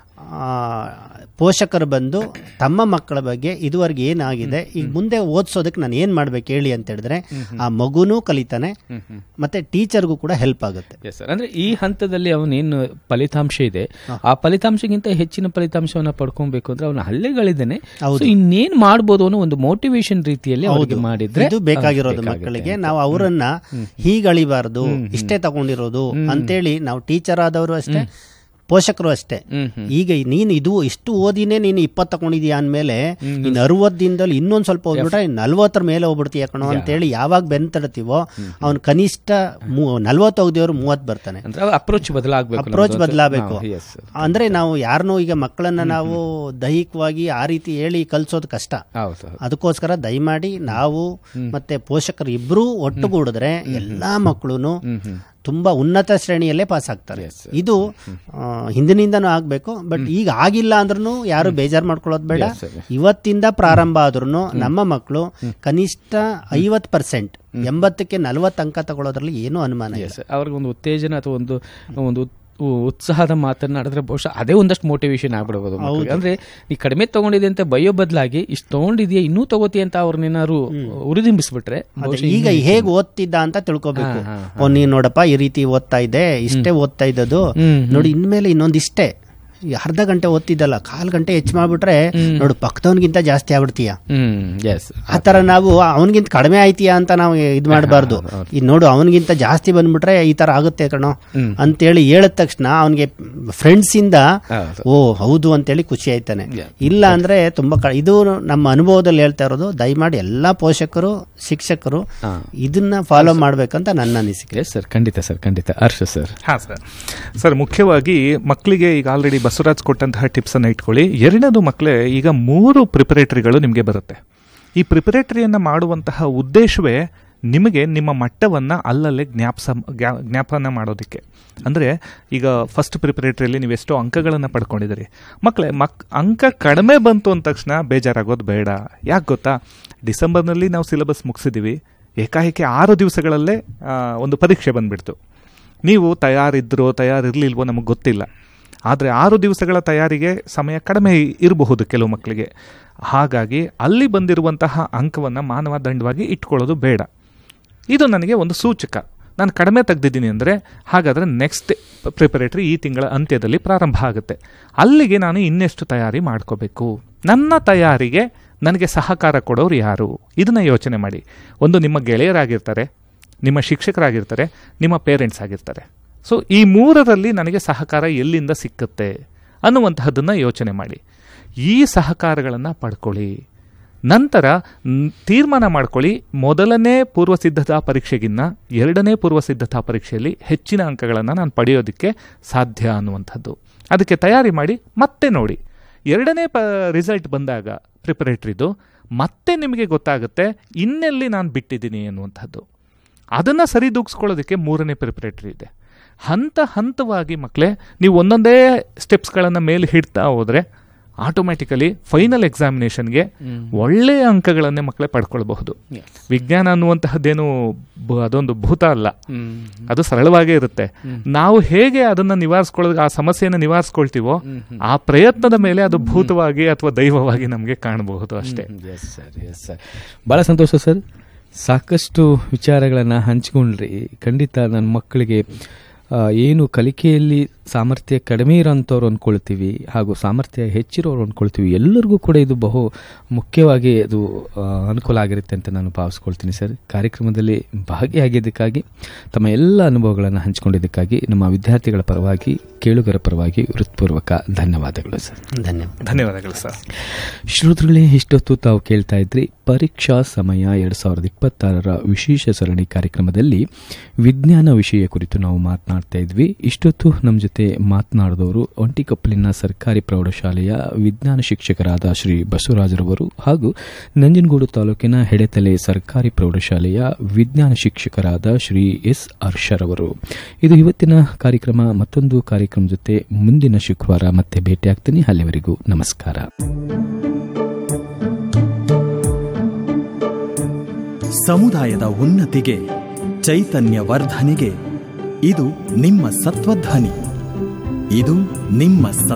ಪೋಷಕರು ಬಂದು ತಮ್ಮ ಮಕ್ಕಳ ಬಗ್ಗೆ ಇದುವರೆಗೆ ಏನಾಗಿದೆ, ಈಗ ಮುಂದೆ ಓದಿಸೋದಕ್ಕೆ ನಾನು ಏನ್ ಮಾಡ್ಬೇಕು ಹೇಳಿ ಅಂತ ಹೇಳಿದ್ರೆ ಆ ಮಗುನೂ ಕಲಿತಾನೆ ಮತ್ತೆ ಟೀಚರ್ಗೂ ಕೂಡ ಹೆಲ್ಪ್ ಆಗುತ್ತೆ. ಅಂದ್ರೆ ಈ ಹಂತದಲ್ಲಿ ಅವನೇನು ಫಲಿತಾಂಶ ಇದೆ ಆ ಫಲಿತಾಂಶಕ್ಕಿಂತ ಹೆಚ್ಚಿನ ಫಲಿತಾಂಶವನ್ನ ಪಡ್ಕೊಬೇಕು ಅಂದ್ರೆ ಅವನ ಹಲ್ಲೆಗಳಿದ್ದೇನೆ ಇನ್ನೇನ್ ಮಾಡ್ಬೋದು ಅನ್ನೋ ಒಂದು ಮೋಟಿವೇಶನ್ ರೀತಿಯಲ್ಲಿ ಅವ್ರಿಗೆ ಮಾಡಿದ್ರೆ ಇದು ಬೇಕಾಗಿರೋದು ಮಕ್ಕಳಿಗೆ. ನಾವು ಅವರನ್ನ ಹೀಗಳಿಬಾರ್ದು, ಇಷ್ಟೇ ತಗೊಂಡಿರೋದು ಅಂತೇಳಿ ನಾವು ಟೀಚರ್ ಆದವರು ಅಷ್ಟೇ, ಪೋಷಕರು ಅಷ್ಟೇ. ಈಗ ನೀನು ಇದು ಇಷ್ಟು ಓದಿನೇ ನೀನು ಇಪ್ಪತ್ತು ತಗೊಂಡಿದ್ಯಾ ಅಂದಮೇಲೆ ಇನ್ನು ಅರವತ್ತು ದಿನದಲ್ಲಿ ಇನ್ನೊಂದು ಸ್ವಲ್ಪ ಓದ್ಬಿಟ್ರೆ ನಲ್ವತ್ತರ ಮೇಲೆ ಹೋಗ್ಬಿಡ್ತೀಯ ಕಣೋ ಅಂತೇಳಿ ಯಾವಾಗ ಬೆನ್ತಡ್ತೀವೋ ಅವ್ನು ಕನಿಷ್ಠ ನಲ್ವತ್ತು ಹೋಗ್ದೇವ್ರು ಮೂವತ್ತು ಬರ್ತಾನೆ. ಅಪ್ರೋಚ್ ಬದಲಾಗಬೇಕು, ಅಪ್ರೋಚ್ ಬದಲಾಗಬೇಕು. ಅಂದ್ರೆ ನಾವು ಯಾರನ್ನೂ ಈಗ ಮಕ್ಕಳನ್ನ ನಾವು ದೈಹಿಕವಾಗಿ ಆ ರೀತಿ ಹೇಳಿ ಕಲ್ಸೋದು ಕಷ್ಟ. ಅದಕ್ಕೋಸ್ಕರ ದಯಮಾಡಿ ನಾವು ಮತ್ತೆ ಪೋಷಕರು ಇಬ್ರು ಒಟ್ಟುಗೂಡಿದ್ರೆ ಎಲ್ಲಾ ಮಕ್ಕಳು ತುಂಬಾ ಉನ್ನತ ಶ್ರೇಣಿಯಲ್ಲೇ ಪಾಸ್ ಆಗ್ತಾರೆ. ಇದು ಹಿಂದಿನಿಂದನೂ ಆಗ್ಬೇಕು. ಬಟ್ ಈಗ ಆಗಿಲ್ಲ ಅಂದ್ರೂ ಯಾರು ಬೇಜಾರು ಮಾಡ್ಕೊಳ್ಳೋದು ಬೇಡ. ಇವತ್ತಿಂದ ಪ್ರಾರಂಭ ಆದ್ರೂ ನಮ್ಮ ಮಕ್ಕಳು ಕನಿಷ್ಠ ಐವತ್ತು ಪರ್ಸೆಂಟ್ ಎಂಬತ್ತಕ್ಕೆ ನಲ್ವತ್ತು ಅಂಕ ತಗೊಳ್ಳೋದ್ರಲ್ಲಿ ಏನೂ ಅನುಮಾನ ಇಲ್ಲ. ಅವ್ರಿಗೆ ಒಂದು ಉತ್ತೇಜನ ಅಥವಾ ಒಂದು ಒಂದು ಉತ್ಸಾಹದ ಮಾತನಾಡಿದ್ರೆ ಬಹುಶಃ ಅದೇ ಒಂದಷ್ಟು ಮೋಟಿವೇಶನ್ ಆಗ್ಬಿಡ್ಬೋದು. ಅಂದ್ರೆ ನೀ ಕಡಿಮೆ ತಗೊಂಡಿದೆ ಅಂತ ಬಯ್ಯೋ ಬದಲಾಗಿ ಇಷ್ಟು ತಗೊಂಡಿದ್ಯಾ ಇನ್ನೂ ತಗೋತಿ ಅಂತ ಅವ್ರನ್ನೇನಾದ್ರು ಉರಿದಿಂಬಿಸ್ಬಿಟ್ರೆ ಈಗ ಹೇಗೆ ಓದ್ತಿದ್ದ ಅಂತ ತಿಳ್ಕೊಬೇಕು. ಓ ನೀನ್ ನೋಡಪ್ಪ ಈ ರೀತಿ ಓದ್ತಾ ಇದೆ, ಇಷ್ಟೇ ಓದ್ತಾ ಇದ್ದದು ನೋಡಿ, ಇನ್ಮೇಲೆ ಇನ್ನೊಂದಿಷ್ಟೇ ಅರ್ಧ ಗಂಟೆ ಓದ್ತಿದ್ದಲ್ಲ ಕಾಲ್ ಗಂಟೆ ಹೆಚ್ಚು ಮಾಡ್ಬಿಟ್ರೆ ನೋಡು ಪಕ್ಕದವನ್ಗಿಂತ ಜಾಸ್ತಿ ಆಗ್ಬಿಡ್ತೀಯ. ಆತರ ನಾವು ಅವನಿಗಿಂತ ಕಡಿಮೆ ಆಯ್ತೀಯಾ ಅಂತ ನಾವು ಇದ್ ಮಾಡಬಾರ್ದು. ಈಗ ನೋಡು ಅವನಿಗಿಂತ ಜಾಸ್ತಿ ಬಂದ್ಬಿಟ್ರೆ ಈ ತರ ಆಗುತ್ತೆ ಕಣೋ ಅಂತೇಳಿ ಹೇಳಿದ ತಕ್ಷಣ ಅವನಿಗೆ ಫ್ರೆಂಡ್ಸ್ ಇಂದ ಓ ಹೌದು ಅಂತೇಳಿ ಖುಷಿ ಆಯ್ತಾನೆ. ಇಲ್ಲ ಅಂದ್ರೆ ತುಂಬಾ ಇದು ನಮ್ಮ ಅನುಭವದಲ್ಲಿ ಹೇಳ್ತಾ ಇರೋದು. ದಯಮಾಡಿ ಎಲ್ಲಾ ಪೋಷಕರು ಶಿಕ್ಷಕರು ಇದನ್ನ ಫಾಲೋ ಮಾಡ್ಬೇಕಂತ ನನ್ನ ಅನಿಸಿಕೆ. ಸರ್ ಖಂಡಿತ ಸರ್ ಖಂಡಿತ. ಹರ್ಷ ಸರ್? ಹಾ ಸರ್ ಸರ್ ಮುಖ್ಯವಾಗಿ ಮಕ್ಕಳಿಗೆ ಈಗ ಆಲ್ರೆಡಿ ಬಸವರಾಜ್ ಕೊಟ್ಟಂತಹ ಟಿಪ್ಸ್ ಅನ್ನು ಇಟ್ಕೊಳ್ಳಿ. ಎರಡನೇದು ಮಕ್ಕಳೇ, ಈಗ ಮೂರು ಪ್ರಿಪರೇಟರಿಗಳು ನಿಮಗೆ ಬರುತ್ತೆ. ಈ ಪ್ರಿಪರೇಟರಿಯನ್ನು ಮಾಡುವಂತಹ ಉದ್ದೇಶವೇ ನಿಮಗೆ ನಿಮ್ಮ ಮಟ್ಟವನ್ನು ಅಲ್ಲಲ್ಲೇ ಜ್ಞಾಪಸ ಜ್ಞಾಪನ ಮಾಡೋದಕ್ಕೆ. ಅಂದರೆ ಈಗ ಫಸ್ಟ್ ಪ್ರಿಪರೇಟರಿಯಲ್ಲಿ ನೀವು ಎಷ್ಟೋ ಅಂಕಗಳನ್ನು ಪಡ್ಕೊಂಡಿದ್ದೀರಿ. ಮಕ್ಕಳೇ, ಮಕ್ ಅಂಕ ಕಡಿಮೆ ಬಂತು ಅಂದ ತಕ್ಷಣ ಬೇಜಾರಾಗೋದು ಬೇಡ. ಯಾಕೆ ಗೊತ್ತಾ, ಡಿಸೆಂಬರ್ನಲ್ಲಿ ನಾವು ಸಿಲೆಬಸ್ ಮುಗಿಸಿದ್ದೀವಿ, ಏಕಾಏಕಿ ಆರು ದಿವಸಗಳಲ್ಲೇ ಒಂದು ಪರೀಕ್ಷೆ ಬಂದುಬಿಡ್ತು. ನೀವು ತಯಾರಿದ್ರೋ ತಯಾರಿರಲಿಲ್ವೋ ನಮಗೆ ಗೊತ್ತಿಲ್ಲ, ಆದರೆ ಆರು ದಿವಸಗಳ ತಯಾರಿಗೆ ಸಮಯ ಕಡಿಮೆ ಇರಬಹುದು ಕೆಲವು ಮಕ್ಕಳಿಗೆ. ಹಾಗಾಗಿ ಅಲ್ಲಿ ಬಂದಿರುವಂತಹ ಅಂಕವನ್ನು ಮಾನವ ದಂಡವಾಗಿ ಇಟ್ಕೊಳ್ಳೋದು ಬೇಡ. ಇದು ನನಗೆ ಒಂದು ಸೂಚಕ. ನಾನು ಕಡಿಮೆ ತೆಗೆದಿದ್ದೀನಿ ಅಂದರೆ ಹಾಗಾದರೆ ನೆಕ್ಸ್ಟ್ ಪ್ರಿಪರೇಟರಿ ಈ ತಿಂಗಳ ಅಂತ್ಯದಲ್ಲಿ ಪ್ರಾರಂಭ ಆಗುತ್ತೆ. ಅಲ್ಲಿಗೆ ನಾನು ಇನ್ನೆಷ್ಟು ತಯಾರಿ ಮಾಡ್ಕೋಬೇಕು, ನನ್ನ ತಯಾರಿಗೆ ನನಗೆ ಸಹಕಾರ ಕೊಡೋರು ಯಾರು, ಇದನ್ನು ಯೋಚನೆ ಮಾಡಿ. ಒಂದು ನಿಮ್ಮ ಗೆಳೆಯರಾಗಿರ್ತಾರೆ, ನಿಮ್ಮ ಶಿಕ್ಷಕರಾಗಿರ್ತಾರೆ, ನಿಮ್ಮ ಪೇರೆಂಟ್ಸ್ ಆಗಿರ್ತಾರೆ. ಸೊ ಈ ಮೂರರಲ್ಲಿ ನನಗೆ ಸಹಕಾರ ಎಲ್ಲಿಂದ ಸಿಕ್ಕುತ್ತೆ ಅನ್ನುವಂತಹದ್ದನ್ನು ಯೋಚನೆ ಮಾಡಿ. ಈ ಸಹಕಾರಗಳನ್ನು ಪಡ್ಕೊಳ್ಳಿ. ನಂತರ ತೀರ್ಮಾನ ಮಾಡ್ಕೊಳ್ಳಿ, ಮೊದಲನೇ ಪೂರ್ವಸಿದ್ಧತಾ ಪರೀಕ್ಷೆಗಿನ್ನ ಎರಡನೇ ಪೂರ್ವಸಿದ್ಧತಾ ಪರೀಕ್ಷೆಯಲ್ಲಿ ಹೆಚ್ಚಿನ ಅಂಕಗಳನ್ನು ನಾನು ಪಡೆಯೋದಕ್ಕೆ ಸಾಧ್ಯ ಅನ್ನುವಂಥದ್ದು. ಅದಕ್ಕೆ ತಯಾರಿ ಮಾಡಿ ಮತ್ತೆ ನೋಡಿ. ಎರಡನೇ ಪ ರಿಸಲ್ಟ್ ಬಂದಾಗ ಪ್ರಿಪರೇಟ್ರಿದು ಮತ್ತೆ ನಿಮಗೆ ಗೊತ್ತಾಗುತ್ತೆ ಇನ್ನೆಲ್ಲಿ ನಾನು ಬಿಟ್ಟಿದ್ದೀನಿ ಅನ್ನುವಂಥದ್ದು. ಅದನ್ನು ಸರಿದೂಗಿಸ್ಕೊಳ್ಳೋದಕ್ಕೆ ಮೂರನೇ ಪ್ರಿಪರೇಟರಿ ಇದೆ. ಹಂತ ಹಂತವಾಗಿ ಮಕ್ಕಳೇ ನೀವು ಒಂದೊಂದೇ ಸ್ಟೆಪ್ಸ್ಗಳನ್ನು ಮೇಲೆ ಹಿಡ್ತಾ ಹೋದರೆ ಆಟೋಮ್ಯಾಟಿಕಲಿ ಫೈನಲ್ ಎಕ್ಸಾಮಿನೇಷನ್ಗೆ ಒಳ್ಳೆಯ ಅಂಕಗಳನ್ನೇ ಮಕ್ಕಳೇ ಪಡ್ಕೊಳ್ಬಹುದು. ವಿಜ್ಞಾನ ಅನ್ನುವಂತಹದ್ದೇನು ಅದೊಂದು ಭೂತ ಅಲ್ಲ, ಅದು ಸರಳವಾಗೇ ಇರುತ್ತೆ. ನಾವು ಹೇಗೆ ಅದನ್ನು ನಿವಾರಿಸ್ಕೊಳ್ಳೋದು, ಆ ಸಮಸ್ಯೆಯನ್ನು ನಿವಾರಿಸ್ಕೊಳ್ತೀವೋ ಆ ಪ್ರಯತ್ನದ ಮೇಲೆ ಅದು ಭೂತವಾಗಿ ಅಥವಾ ದೈವವಾಗಿ ನಮಗೆ ಕಾಣಬಹುದು ಅಷ್ಟೇ. ಎಸ್ ಸರ್, ಎಸ್ ಸರ್, ಭಾಳ ಸಂತೋಷ ಸರ್. ಸಾಕಷ್ಟು ವಿಚಾರಗಳನ್ನು ಹಂಚ್ಕೊಂಡ್ರಿ. ಖಂಡಿತ ನನ್ನ ಮಕ್ಕಳಿಗೆ ಏನು ಕಲಿಕೆಯಲ್ಲಿ ಸಾಮರ್ಥ್ಯ ಕಡಿಮೆ ಇರೋಂಥವ್ರು ಅಂದ್ಕೊಳ್ತೀವಿ ಹಾಗೂ ಸಾಮರ್ಥ್ಯ ಹೆಚ್ಚಿರೋರು ಅಂದ್ಕೊಳ್ತೀವಿ, ಎಲ್ಲರಿಗೂ ಕೂಡ ಇದು ಬಹು ಮುಖ್ಯವಾಗಿ ಅದು ಅನುಕೂಲ ಆಗಿರುತ್ತೆ ಅಂತ ನಾನು ಭಾವಿಸ್ಕೊಳ್ತೀನಿ ಸರ್. ಕಾರ್ಯಕ್ರಮದಲ್ಲಿ ಭಾಗಿಯಾಗಿದ್ದಕ್ಕಾಗಿ, ತಮ್ಮ ಎಲ್ಲ ಅನುಭವಗಳನ್ನು ಹಂಚಿಕೊಂಡಿದ್ದಕ್ಕಾಗಿ ನಮ್ಮ ವಿದ್ಯಾರ್ಥಿಗಳ ಪರವಾಗಿ, ಕೇಳುಗರ ಪರವಾಗಿ ಹೃತ್ಪೂರ್ವಕ ಧನ್ಯವಾದಗಳು ಸರ್. ಧನ್ಯವಾದ ಧನ್ಯವಾದಗಳು ಸರ್. ಶ್ರೋತೃಗಳೇ, ಇಷ್ಟೊತ್ತು ತಾವು ಕೇಳ್ತಾ ಇದ್ರಿ ಪರೀಕ್ಷಾ ಸಮಯ ಎರಡು ಸಾವಿರದ ಇಪ್ಪತ್ತಾರರ ವಿಶೇಷ ಸರಣಿ ಕಾರ್ಯಕ್ರಮದಲ್ಲಿ ವಿಜ್ಞಾನ ವಿಷಯ ಕುರಿತು ನಾವು ಮಾತನಾಡ್ತಾ ಇದ್ವಿ. ಇಷ್ಟೊತ್ತು ನಮ್ಮ ಜೊತೆ ಮಾತನಾಡಿದವರು ಒಂಟಿಕೊಪ್ಪಲಿನ ಸರ್ಕಾರಿ ಪ್ರೌಢಶಾಲೆಯ ವಿಜ್ಞಾನ ಶಿಕ್ಷಕರಾದ ಶ್ರೀ ಬಸವರಾಜರವರು ಹಾಗೂ ನಂಜನಗೂಡು ತಾಲೂಕಿನ ಹೆಡೆತಲೆ ಸರ್ಕಾರಿ ಪ್ರೌಢಶಾಲೆಯ ವಿಜ್ಞಾನ ಶಿಕ್ಷಕರಾದ ಶ್ರೀ ಎಸ್ ಹರ್ಷರವರು. ಇದು ಇವತ್ತಿನ ಕಾರ್ಯಕ್ರಮ. ಮತ್ತೊಂದು ಕಾರ್ಯಕ್ರಮ ಜೊತೆ ಮುಂದಿನ ಶುಕ್ರವಾರ ಮತ್ತೆ ಭೇಟಿಯಾಗ್ತೀನಿ. ಅಲ್ಲಿವರೆಗೂ ನಮಸ್ಕಾರ. ಸಮುದಾಯದ ಉನ್ನತಿಗೆ, ಚೈತನ್ಯ ವರ್ಧನೆಗೆ ಇದು ನಿಮ್ಮ ಸತ್ವಧ್ವನಿ. ಇದು ನಿಮ್ಮ